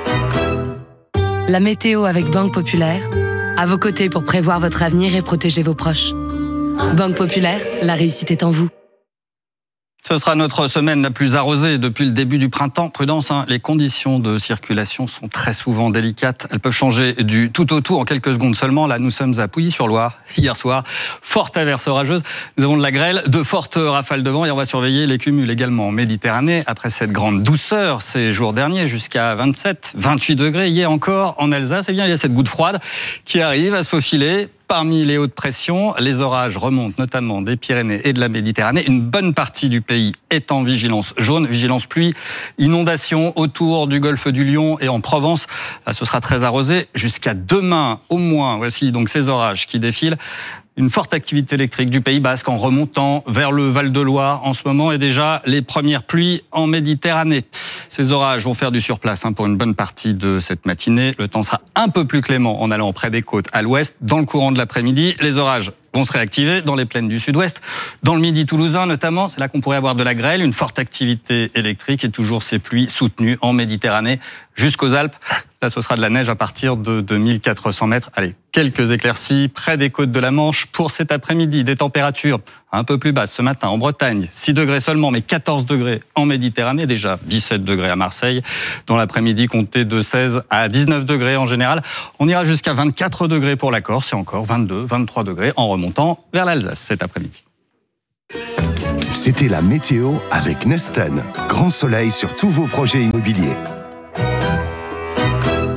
La météo avec Banque Populaire, à vos côtés pour prévoir votre avenir et protéger vos proches. Banque Populaire, la réussite est en vous. Ce sera notre semaine la plus arrosée depuis le début du printemps. Prudence, hein, les conditions de circulation sont très souvent délicates. Elles peuvent changer du tout au tout en quelques secondes seulement. Là, nous sommes à Pouilly-sur-Loire. Hier soir, forte averse orageuse. Nous avons de la grêle, de fortes rafales de vent et on va surveiller les cumuls également en Méditerranée. Après cette grande douceur ces jours derniers, jusqu'à vingt-sept, vingt-huit degrés hier encore en Alsace, eh bien, il y a cette goutte froide qui arrive à se faufiler. Parmi les hautes pressions, les orages remontent notamment des Pyrénées et de la Méditerranée. Une bonne partie du pays est en vigilance jaune, vigilance pluie, inondation autour du golfe du Lion et en Provence. Là, ce sera très arrosé jusqu'à demain au moins. Voici donc ces orages qui défilent. Une forte activité électrique du Pays Basque en remontant vers le Val-de-Loire en ce moment et déjà les premières pluies en Méditerranée. Ces orages vont faire du surplace hein, pour une bonne partie de cette matinée. Le temps sera un peu plus clément en allant près des côtes à l'ouest. Dans le courant de l'après-midi, les orages vont se réactiver dans les plaines du sud-ouest, dans le midi toulousain notamment. C'est là qu'on pourrait avoir de la grêle, une forte activité électrique et toujours ces pluies soutenues en Méditerranée jusqu'aux Alpes. Là, ce sera de la neige à partir de deux mille quatre cents mètres. Allez, quelques éclaircies près des côtes de la Manche pour cet après-midi. Des températures un peu plus basses ce matin en Bretagne. six degrés seulement, mais quatorze degrés en Méditerranée. Déjà dix-sept degrés à Marseille. Dans l'après-midi, comptez de seize à dix-neuf degrés en général. On ira jusqu'à vingt-quatre degrés pour la Corse et encore vingt-deux, vingt-trois degrés en remontant vers l'Alsace cet après-midi. C'était la météo avec Nesten. Grand soleil sur tous vos projets immobiliers.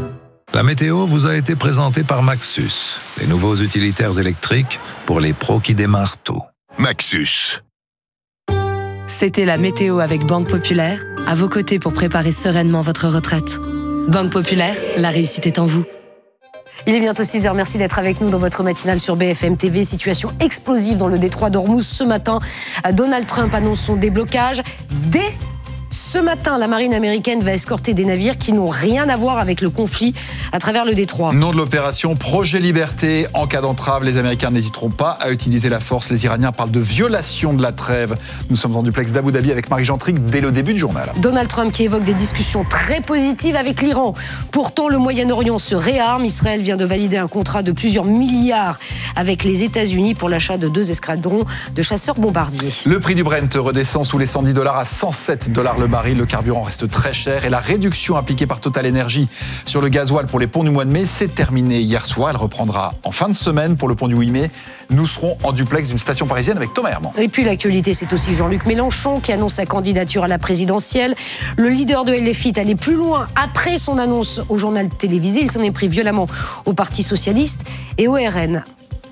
La météo vous a été présentée par Maxus, les nouveaux utilitaires électriques pour les pros qui démarrent tôt. Maxus. C'était la météo avec Banque Populaire, à vos côtés pour préparer sereinement votre retraite. Banque Populaire, la réussite est en vous. Il est bientôt six heures, merci d'être avec nous dans votre matinale sur B F M T V. Situation explosive dans le détroit d'Ormuz ce matin. Donald Trump annonce son déblocage. Dès ce matin, la marine américaine va escorter des navires qui n'ont rien à voir avec le conflit à travers le détroit. Nom de l'opération, Projet Liberté. En cas d'entrave, les Américains n'hésiteront pas à utiliser la force. Les Iraniens parlent de violation de la trêve. Nous sommes en duplex d'Abu Dhabi avec Marie Gentric dès le début du journal. Donald Trump qui évoque des discussions très positives avec l'Iran. Pourtant, le Moyen-Orient se réarme. Israël vient de valider un contrat de plusieurs milliards avec les États-Unis pour l'achat de deux escadrons de chasseurs bombardiers. Le prix du Brent redescend sous les cent dix dollars à cent sept dollars le baril. Le carburant reste très cher et la réduction appliquée par Total Energy sur le gasoil pour les ponts du mois de mai s'est terminée hier soir. Elle reprendra en fin de semaine pour le pont du huit mai. Nous serons en duplex d'une station parisienne avec Thomas Herman. Et puis l'actualité, c'est aussi Jean-Luc Mélenchon qui annonce sa candidature à la présidentielle. Le leader de L F I est allé plus loin après son annonce au journal télévisé. Il s'en est pris violemment au Parti socialiste et au R N.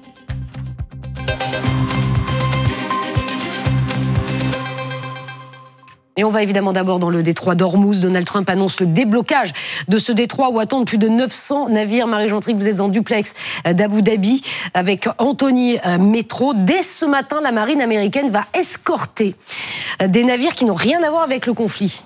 Et on va évidemment d'abord dans le détroit d'Ormuz. Donald Trump annonce le déblocage de ce détroit où attendent plus de neuf cents navires. Marie Gentric, vous êtes en duplex d'Abu Dhabi avec Anthony Métro. Dès ce matin, la marine américaine va escorter des navires qui n'ont rien à voir avec le conflit.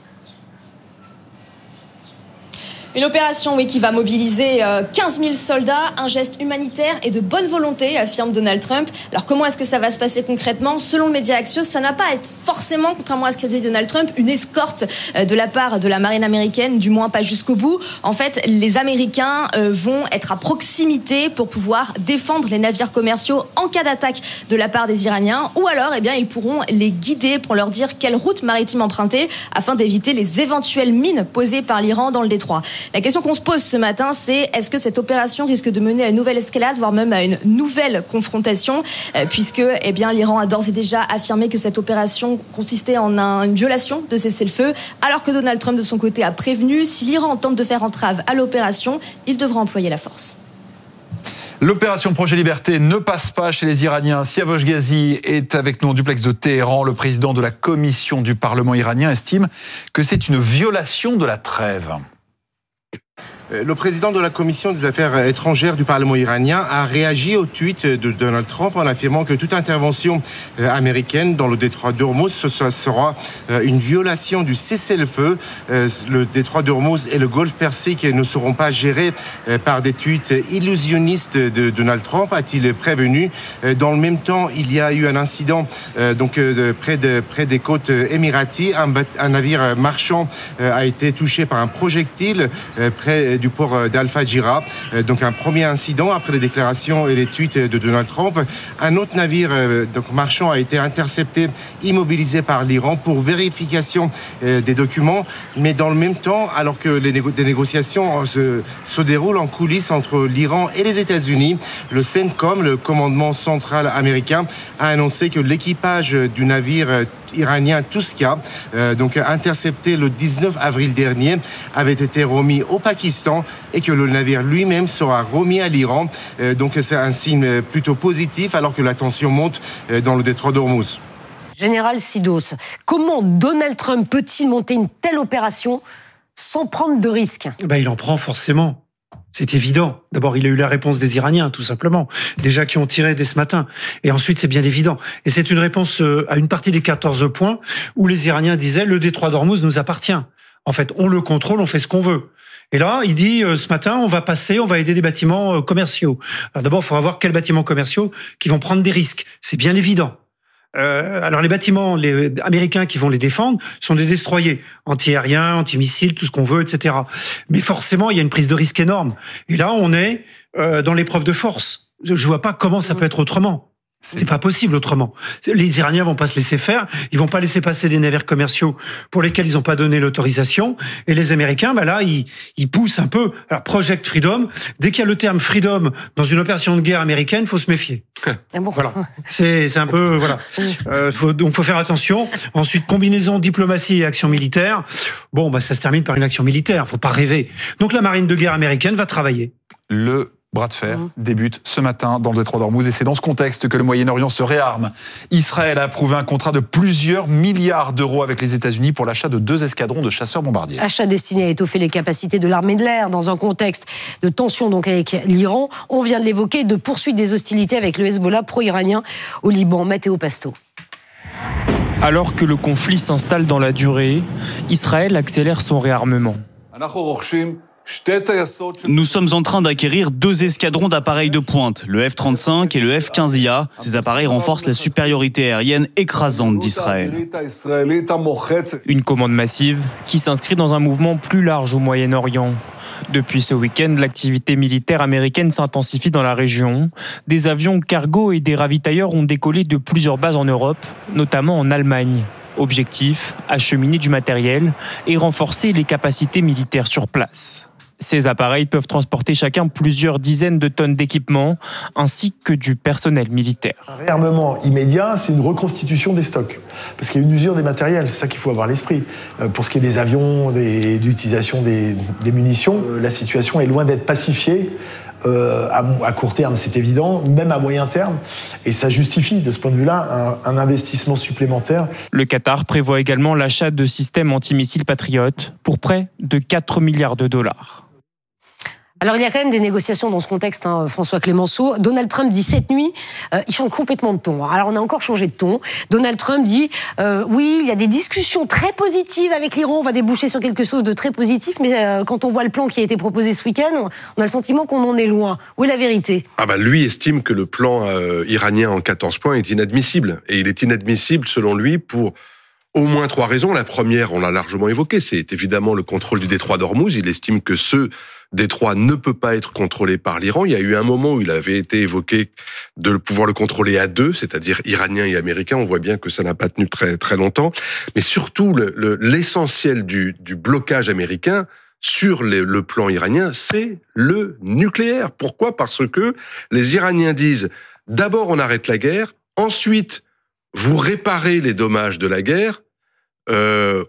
Une opération oui, qui va mobiliser quinze mille soldats, un geste humanitaire et de bonne volonté, affirme Donald Trump. Alors comment est-ce que ça va se passer concrètement ? Selon le média Axios, ça n'a pas à être forcément, contrairement à ce qu'a dit Donald Trump, une escorte de la part de la marine américaine, du moins pas jusqu'au bout. En fait, les Américains vont être à proximité pour pouvoir défendre les navires commerciaux en cas d'attaque de la part des Iraniens. Ou alors, eh bien, ils pourront les guider pour leur dire quelle route maritime emprunter afin d'éviter les éventuelles mines posées par l'Iran dans le détroit. La question qu'on se pose ce matin, c'est est-ce que cette opération risque de mener à une nouvelle escalade, voire même à une nouvelle confrontation, euh, puisque eh bien, l'Iran a d'ores et déjà affirmé que cette opération consistait en un, une violation de cessez-le-feu, alors que Donald Trump, de son côté, a prévenu si l'Iran tente de faire entrave à l'opération, il devra employer la force. L'opération Projet Liberté ne passe pas chez les Iraniens. Siavosh Ghazi est avec nous en duplex de Téhéran. Le président de la commission du Parlement iranien estime que c'est une violation de la trêve. Le président de la Commission des affaires étrangères du Parlement iranien a réagi au tweet de Donald Trump en affirmant que toute intervention américaine dans le détroit d'Ormuz ce sera une violation du cessez-le-feu. Le détroit d'Ormuz et le golfe Persique ne seront pas gérés par des tweets illusionnistes de Donald Trump, a-t-il prévenu. Dans le même temps, il y a eu un incident donc près de près des côtes émiraties. Un, un navire marchand a été touché par un projectile près du port d'Al-Fajira. Donc un premier incident après les déclarations et les tweets de Donald Trump. Un autre navire donc marchand a été intercepté, immobilisé par l'Iran pour vérification des documents. Mais dans le même temps, alors que les négo- des négociations se, se déroulent en coulisses entre l'Iran et les États-Unis, le CENTCOM, le commandement central américain, a annoncé que l'équipage du navire iranien Tuska, euh, donc intercepté le dix-neuf avril dernier, avait été remis au Pakistan et que le navire lui-même sera remis à l'Iran. Euh, donc c'est un signe plutôt positif alors que la tension monte euh, dans le détroit d'Ormuz. Général Sidos, comment Donald Trump peut-il monter une telle opération sans prendre de risques ? Ben, il en prend forcément. C'est évident. D'abord, il a eu la réponse des Iraniens, tout simplement. Déjà qui ont tiré dès ce matin. Et ensuite, c'est bien évident. Et c'est une réponse à une partie des quatorze points où les Iraniens disaient « le détroit d'Ormuz nous appartient ». En fait, on le contrôle, on fait ce qu'on veut. Et là, il dit euh, ce matin, on va passer, on va aider des bâtiments euh, commerciaux. Alors d'abord, il faudra voir quels bâtiments commerciaux qui vont prendre des risques. C'est bien évident. Euh, alors les bâtiments les américains qui vont les défendre sont des destroyers anti-aériens, anti-missiles, tout ce qu'on veut, et cetera. Mais forcément, il y a une prise de risque énorme. Et là, on est euh, dans l'épreuve de force. Je vois pas comment ça peut être autrement. C'est pas possible autrement. Les Iraniens vont pas se laisser faire. Ils vont pas laisser passer des navires commerciaux pour lesquels ils ont pas donné l'autorisation. Et les Américains, bah là, ils, ils poussent un peu. Alors, Project Freedom. Dès qu'il y a le terme freedom dans une opération de guerre américaine, faut se méfier. Bon. Voilà. C'est, c'est un peu, voilà. Euh, faut, donc, faut faire attention. Ensuite, combinaison diplomatie et action militaire. Bon, bah, ça se termine par une action militaire. Faut pas rêver. Donc, la marine de guerre américaine va travailler. Le bras de fer débute ce matin dans le détroit d'Ormuz et c'est dans ce contexte que le Moyen-Orient se réarme. Israël a approuvé un contrat de plusieurs milliards d'euros avec les États-Unis pour l'achat de deux escadrons de chasseurs bombardiers. Achat destiné à étoffer les capacités de l'armée de l'air dans un contexte de tension donc avec l'Iran. On vient de l'évoquer, de poursuite des hostilités avec le Hezbollah pro-iranien au Liban. Matteo Pasto. Alors que le conflit s'installe dans la durée, Israël accélère son réarmement. Nous sommes en train d'acquérir deux escadrons d'appareils de pointe, le F trente-cinq et le F quinze I A. Ces appareils renforcent la supériorité aérienne écrasante d'Israël. Une commande massive qui s'inscrit dans un mouvement plus large au Moyen-Orient. Depuis ce week-end, l'activité militaire américaine s'intensifie dans la région. Des avions cargo et des ravitailleurs ont décollé de plusieurs bases en Europe, notamment en Allemagne. Objectif, acheminer du matériel et renforcer les capacités militaires sur place. Ces appareils peuvent transporter chacun plusieurs dizaines de tonnes d'équipements, ainsi que du personnel militaire. Un réarmement immédiat, c'est une reconstitution des stocks. Parce qu'il y a une usure des matériels, c'est ça qu'il faut avoir à l'esprit. Pour ce qui est des avions, des, d'utilisation des, des munitions, la situation est loin d'être pacifiée. Euh, à, à court terme, c'est évident, même à moyen terme. Et ça justifie, de ce point de vue-là, un, un investissement supplémentaire. Le Qatar prévoit également l'achat de systèmes antimissiles Patriot pour près de quatre milliards de dollars. Alors il y a quand même des négociations dans ce contexte, hein, François Clémenceau. Donald Trump dit cette nuit, euh, il change complètement de ton. Alors on a encore changé de ton. Donald Trump dit, euh, oui, il y a des discussions très positives avec l'Iran, on va déboucher sur quelque chose de très positif, mais euh, quand on voit le plan qui a été proposé ce week-end, on a le sentiment qu'on en est loin. Où est la vérité ? Ah bah lui estime que le plan euh, iranien en quatorze points est inadmissible. Et il est inadmissible, selon lui, pour au moins trois raisons. La première, on l'a largement évoqué, c'est évidemment le contrôle du détroit d'Ormuz. Il estime que ce détroit ne peut pas être contrôlé par l'Iran. Il y a eu un moment où il avait été évoqué de pouvoir le contrôler à deux, c'est-à-dire iranien et américain. On voit bien que ça n'a pas tenu très très longtemps. Mais surtout, le, le, l'essentiel du, du blocage américain sur les, le plan iranien, c'est le nucléaire. Pourquoi ? Parce que les Iraniens disent, d'abord on arrête la guerre, ensuite vous réparez les dommages de la guerre, euh,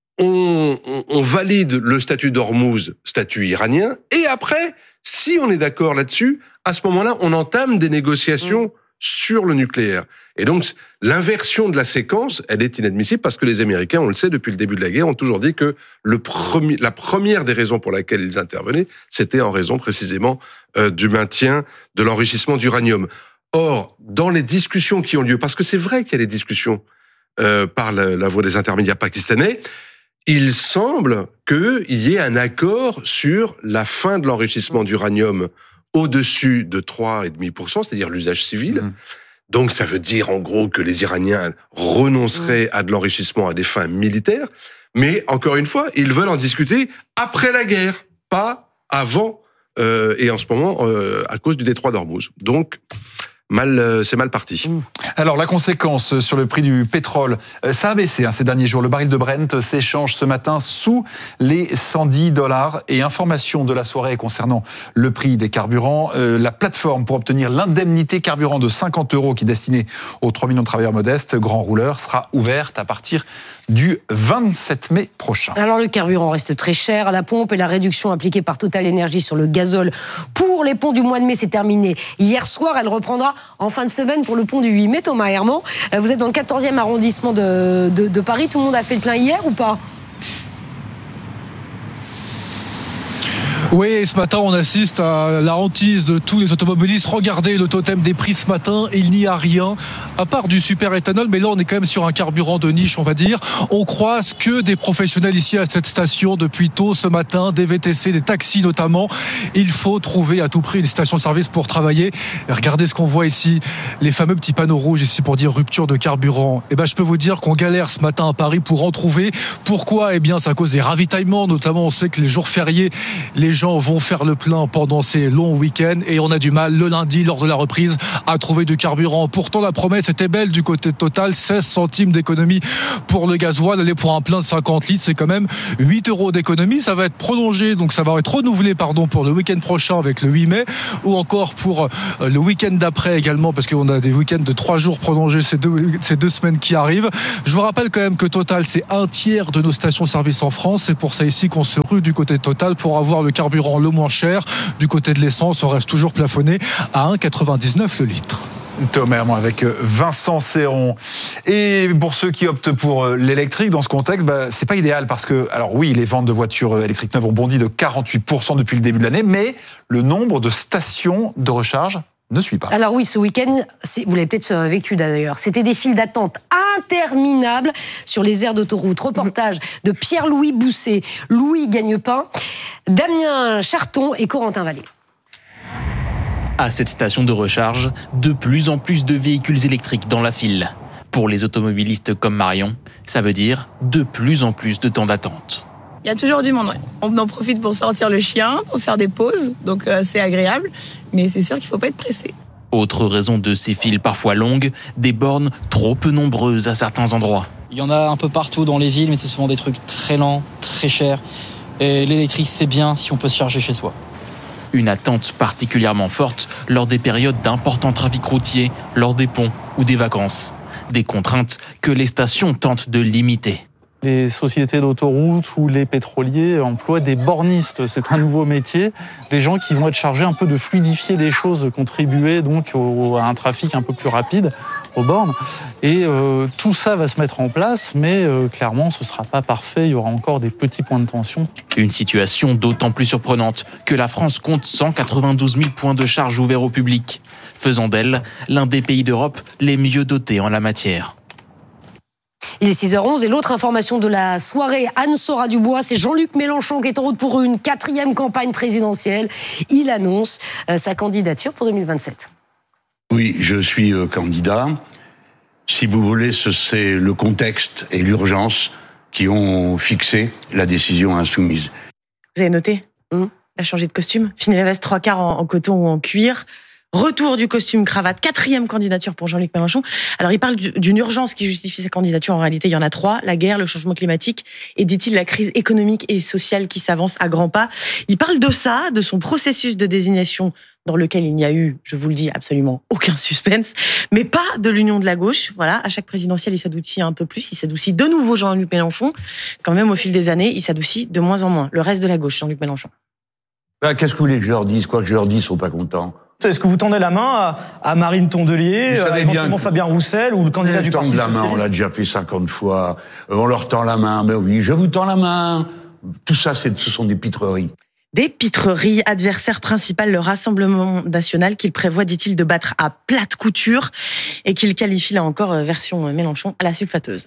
On, on, on valide le statut d'Ormuz, statut iranien, et après, si on est d'accord là-dessus, à ce moment-là, on entame des négociations mmh. sur le nucléaire. Et donc, l'inversion de la séquence, elle est inadmissible parce que les Américains, on le sait, depuis le début de la guerre, ont toujours dit que le premier, la première des raisons pour laquelle ils intervenaient, c'était en raison précisément euh, du maintien de l'enrichissement d'uranium. Or, dans les discussions qui ont lieu, parce que c'est vrai qu'il y a des discussions euh, par la, la voie des intermédiaires pakistanais, il semble qu'il y ait un accord sur la fin de l'enrichissement d'uranium au-dessus de trois virgule cinq pour cent, c'est-à-dire l'usage civil. Mmh. Donc ça veut dire en gros que les Iraniens renonceraient mmh. à de l'enrichissement à des fins militaires. Mais encore une fois, ils veulent en discuter après la guerre, pas avant euh, et en ce moment euh, à cause du détroit d'Ormuz. Donc Mal, c'est mal parti. Alors, la conséquence sur le prix du pétrole, ça a baissé hein, ces derniers jours. Le baril de Brent s'échange ce matin sous les cent dix dollars. Et information de la soirée concernant le prix des carburants. Euh, la plateforme pour obtenir l'indemnité carburant de cinquante euros qui est destinée aux trois millions de travailleurs modestes, grands rouleurs, sera ouverte à partir du vingt-sept mai prochain. Alors le carburant reste très cher à la pompe et la réduction appliquée par Total Energy sur le gazole pour les ponts du mois de mai s'est terminée hier soir. Elle reprendra en fin de semaine pour le pont du huit mai. Thomas Herman, vous êtes dans le quatorzième arrondissement de, de, de Paris. Tout le monde a fait le plein hier ou pas ? Oui, ce matin, on assiste à la hantise de tous les automobilistes. Regardez le totem des prix ce matin, il n'y a rien, à part du super éthanol. Mais là, on est quand même sur un carburant de niche, on va dire. On croise que des professionnels ici à cette station depuis tôt ce matin, des V T C, des taxis notamment. Il faut trouver à tout prix une station-service pour travailler. Et regardez ce qu'on voit ici, les fameux petits panneaux rouges ici pour dire rupture de carburant. Et ben, je peux vous dire qu'on galère ce matin à Paris pour en trouver. Pourquoi ? Eh bien, c'est à cause des ravitaillements. Notamment, on sait que les jours fériés, les gens vont faire le plein pendant ces longs week-ends et on a du mal le lundi lors de la reprise à trouver du carburant. Pourtant la promesse était belle du côté de Total, seize centimes d'économie pour le gasoil. Aller pour un plein de cinquante litres, c'est quand même huit euros d'économie. Ça va être prolongé, donc ça va être renouvelé pardon, pour le week-end prochain avec le huit mai ou encore pour le week-end d'après également, parce qu'on a des week-ends de trois jours prolongés ces deux, ces deux semaines qui arrivent. Je vous rappelle quand même que Total, c'est un tiers de nos stations-service en France. C'est pour ça ici qu'on se rue du côté de Total pour avoir le carburant le moins cher. Du côté de l'essence, on reste toujours plafonné à un virgule quatre-vingt-dix-neuf le litre. Tom Herman avec Vincent Serron. Et pour ceux qui optent pour l'électrique, dans ce contexte, bah, c'est pas idéal parce que, alors oui, les ventes de voitures électriques neuves ont bondi de quarante-huit pour cent depuis le début de l'année, mais le nombre de stations de recharge ne suit pas. Alors oui, ce week-end, c'est, vous l'avez peut-être vécu d'ailleurs, c'était des files d'attente interminables sur les aires d'autoroute. Reportage de Pierre-Louis Bousset, Louis Gagnepin, Damien Charton et Corentin Vallée. À cette station de recharge, de plus en plus de véhicules électriques dans la file. Pour les automobilistes comme Marion, ça veut dire de plus en plus de temps d'attente. Il y a toujours du monde, ouais. On en profite pour sortir le chien, pour faire des pauses, donc euh, c'est agréable, mais c'est sûr qu'il ne faut pas être pressé. Autre raison de ces files parfois longues, des bornes trop peu nombreuses à certains endroits. Il y en a un peu partout dans les villes, mais c'est souvent des trucs très lents, très chers. Et l'électrique, c'est bien si on peut se charger chez soi. Une attente particulièrement forte lors des périodes d'importants trafics routiers, lors des ponts ou des vacances. Des contraintes que les stations tentent de limiter. Les sociétés d'autoroute ou les pétroliers emploient des bornistes. C'est un nouveau métier. Des gens qui vont être chargés un peu de fluidifier les choses, de contribuer donc au, à un trafic un peu plus rapide aux bornes. Et euh, tout ça va se mettre en place, mais euh, clairement, ce ne sera pas parfait. Il y aura encore des petits points de tension. Une situation d'autant plus surprenante que la France compte cent quatre-vingt-douze mille points de charge ouverts au public, faisant d'elle l'un des pays d'Europe les mieux dotés en la matière. Il est six heures onze et l'autre information de la soirée, Anne-Sora Dubois, c'est Jean-Luc Mélenchon qui est en route pour une quatrième campagne présidentielle. Il annonce euh, sa candidature pour deux mille vingt-sept. Oui, je suis euh, candidat. Si vous voulez, ce, c'est le contexte et l'urgence qui ont fixé la décision insoumise. Vous avez noté mmh. Elle a changé de costume. Fini la veste trois quarts en, en coton ou en cuir. Retour du costume cravate, quatrième candidature pour Jean-Luc Mélenchon. Alors il parle d'une urgence qui justifie sa candidature. En réalité, il y en a trois. La guerre, le changement climatique et, dit-il, la crise économique et sociale qui s'avance à grands pas. Il parle de ça, de son processus de désignation dans lequel il n'y a eu, je vous le dis, absolument aucun suspense, mais pas de l'union de la gauche. Voilà, à chaque présidentielle, il s'adoucit un peu plus. Il s'adoucit de nouveau Jean-Luc Mélenchon. Quand même, au fil des années, il s'adoucit de moins en moins. Le reste de la gauche, Jean-Luc Mélenchon. Ben, qu'est-ce que vous voulez que je leur dise? Quoi que je leur dise, ils sont pas contents. Est-ce que vous tendez la main à, à Marine Tondelier, à éventuellement que... Fabien Roussel ou le candidat du Parti socialiste? La main, on l'a déjà fait cinquante fois. On leur tend la main. Mais oui, je vous tends la main. Tout ça, c'est, ce sont des pitreries. Des pitreries. Adversaire principal, le Rassemblement national qu'il prévoit, dit-il, de battre à plate couture et qu'il qualifie là encore, version Mélenchon, à la sulfateuse.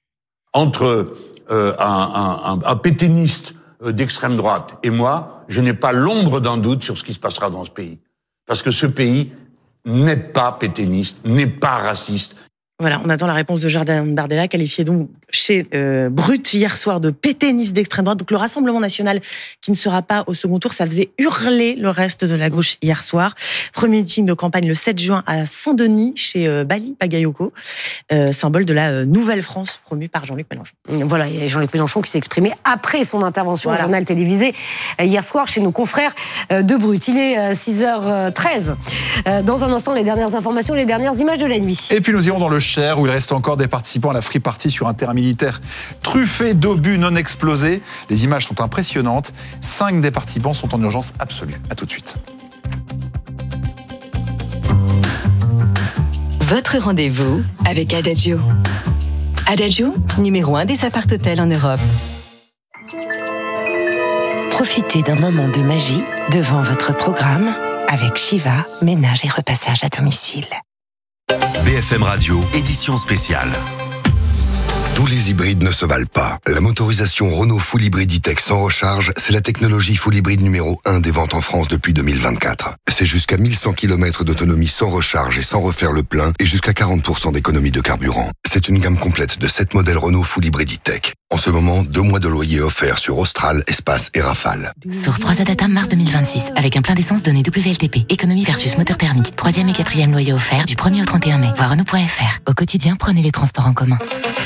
Entre euh, un, un, un pétainiste d'extrême droite et moi, je n'ai pas l'ombre d'un doute sur ce qui se passera dans ce pays. Parce que ce pays n'est pas pétainiste, n'est pas raciste. Voilà, on attend la réponse de Jordan Bardella, qualifié donc chez euh, Brut hier soir de pétainiste d'extrême droite. Donc le Rassemblement national qui ne sera pas au second tour, ça faisait hurler le reste de la gauche hier soir. Premier meeting de campagne le sept juin à Saint-Denis, chez euh, Bali Bagayoko, euh, symbole de la euh, nouvelle France promue par Jean-Luc Mélenchon. Voilà, il y a Jean-Luc Mélenchon qui s'est exprimé après son intervention voilà. au journal télévisé euh, hier soir chez nos confrères euh, de Brut. Il est euh, six heures treize. Euh, dans un instant, les dernières informations, les dernières images de la nuit. Et puis nous irons dans le Cher, où il reste encore des participants à la free party sur un terrain militaire truffé d'obus non explosés. Les images sont impressionnantes. Cinq des participants sont en urgence absolue. À tout de suite. Votre rendez-vous avec Adagio. Adagio, numéro un des appart-hôtels en Europe. Profitez d'un moment de magie devant votre programme avec Shiva, ménage et repassage à domicile. B F M Radio, édition spéciale. Tous les hybrides ne se valent pas. La motorisation Renault Full Hybrid E-Tech sans recharge, c'est la technologie Full Hybrid numéro un des ventes en France depuis deux mille vingt-quatre. C'est jusqu'à mille cent kilomètres d'autonomie sans recharge et sans refaire le plein et jusqu'à quarante pour cent d'économie de carburant. C'est une gamme complète de sept modèles Renault Full Hybrid E-Tech. En ce moment, deux mois de loyer offerts sur Austral, Espace et Rafale. Source trois A Data mars deux mille vingt-six, avec un plein d'essence donné W L T P. Économie versus moteur thermique. Troisième et quatrième loyer offert du premier au trente et un mai. Voir Renault point F R. Au quotidien, prenez les transports en commun.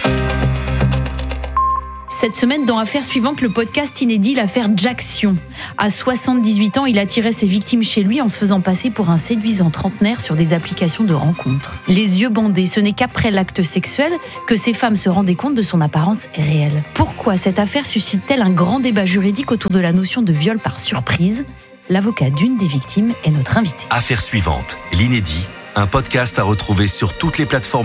Cette semaine, dans Affaires suivantes, le podcast inédit, l'affaire Jackson. À soixante-dix-huit ans, il attirait ses victimes chez lui en se faisant passer pour un séduisant trentenaire sur des applications de rencontres. Les yeux bandés, ce n'est qu'après l'acte sexuel que ces femmes se rendaient compte de son apparence réelle. Pourquoi cette affaire suscite-t-elle un grand débat juridique autour de la notion de viol par surprise ? L'avocat d'une des victimes est notre invité. Affaires suivantes, l'inédit, un podcast à retrouver sur toutes les plateformes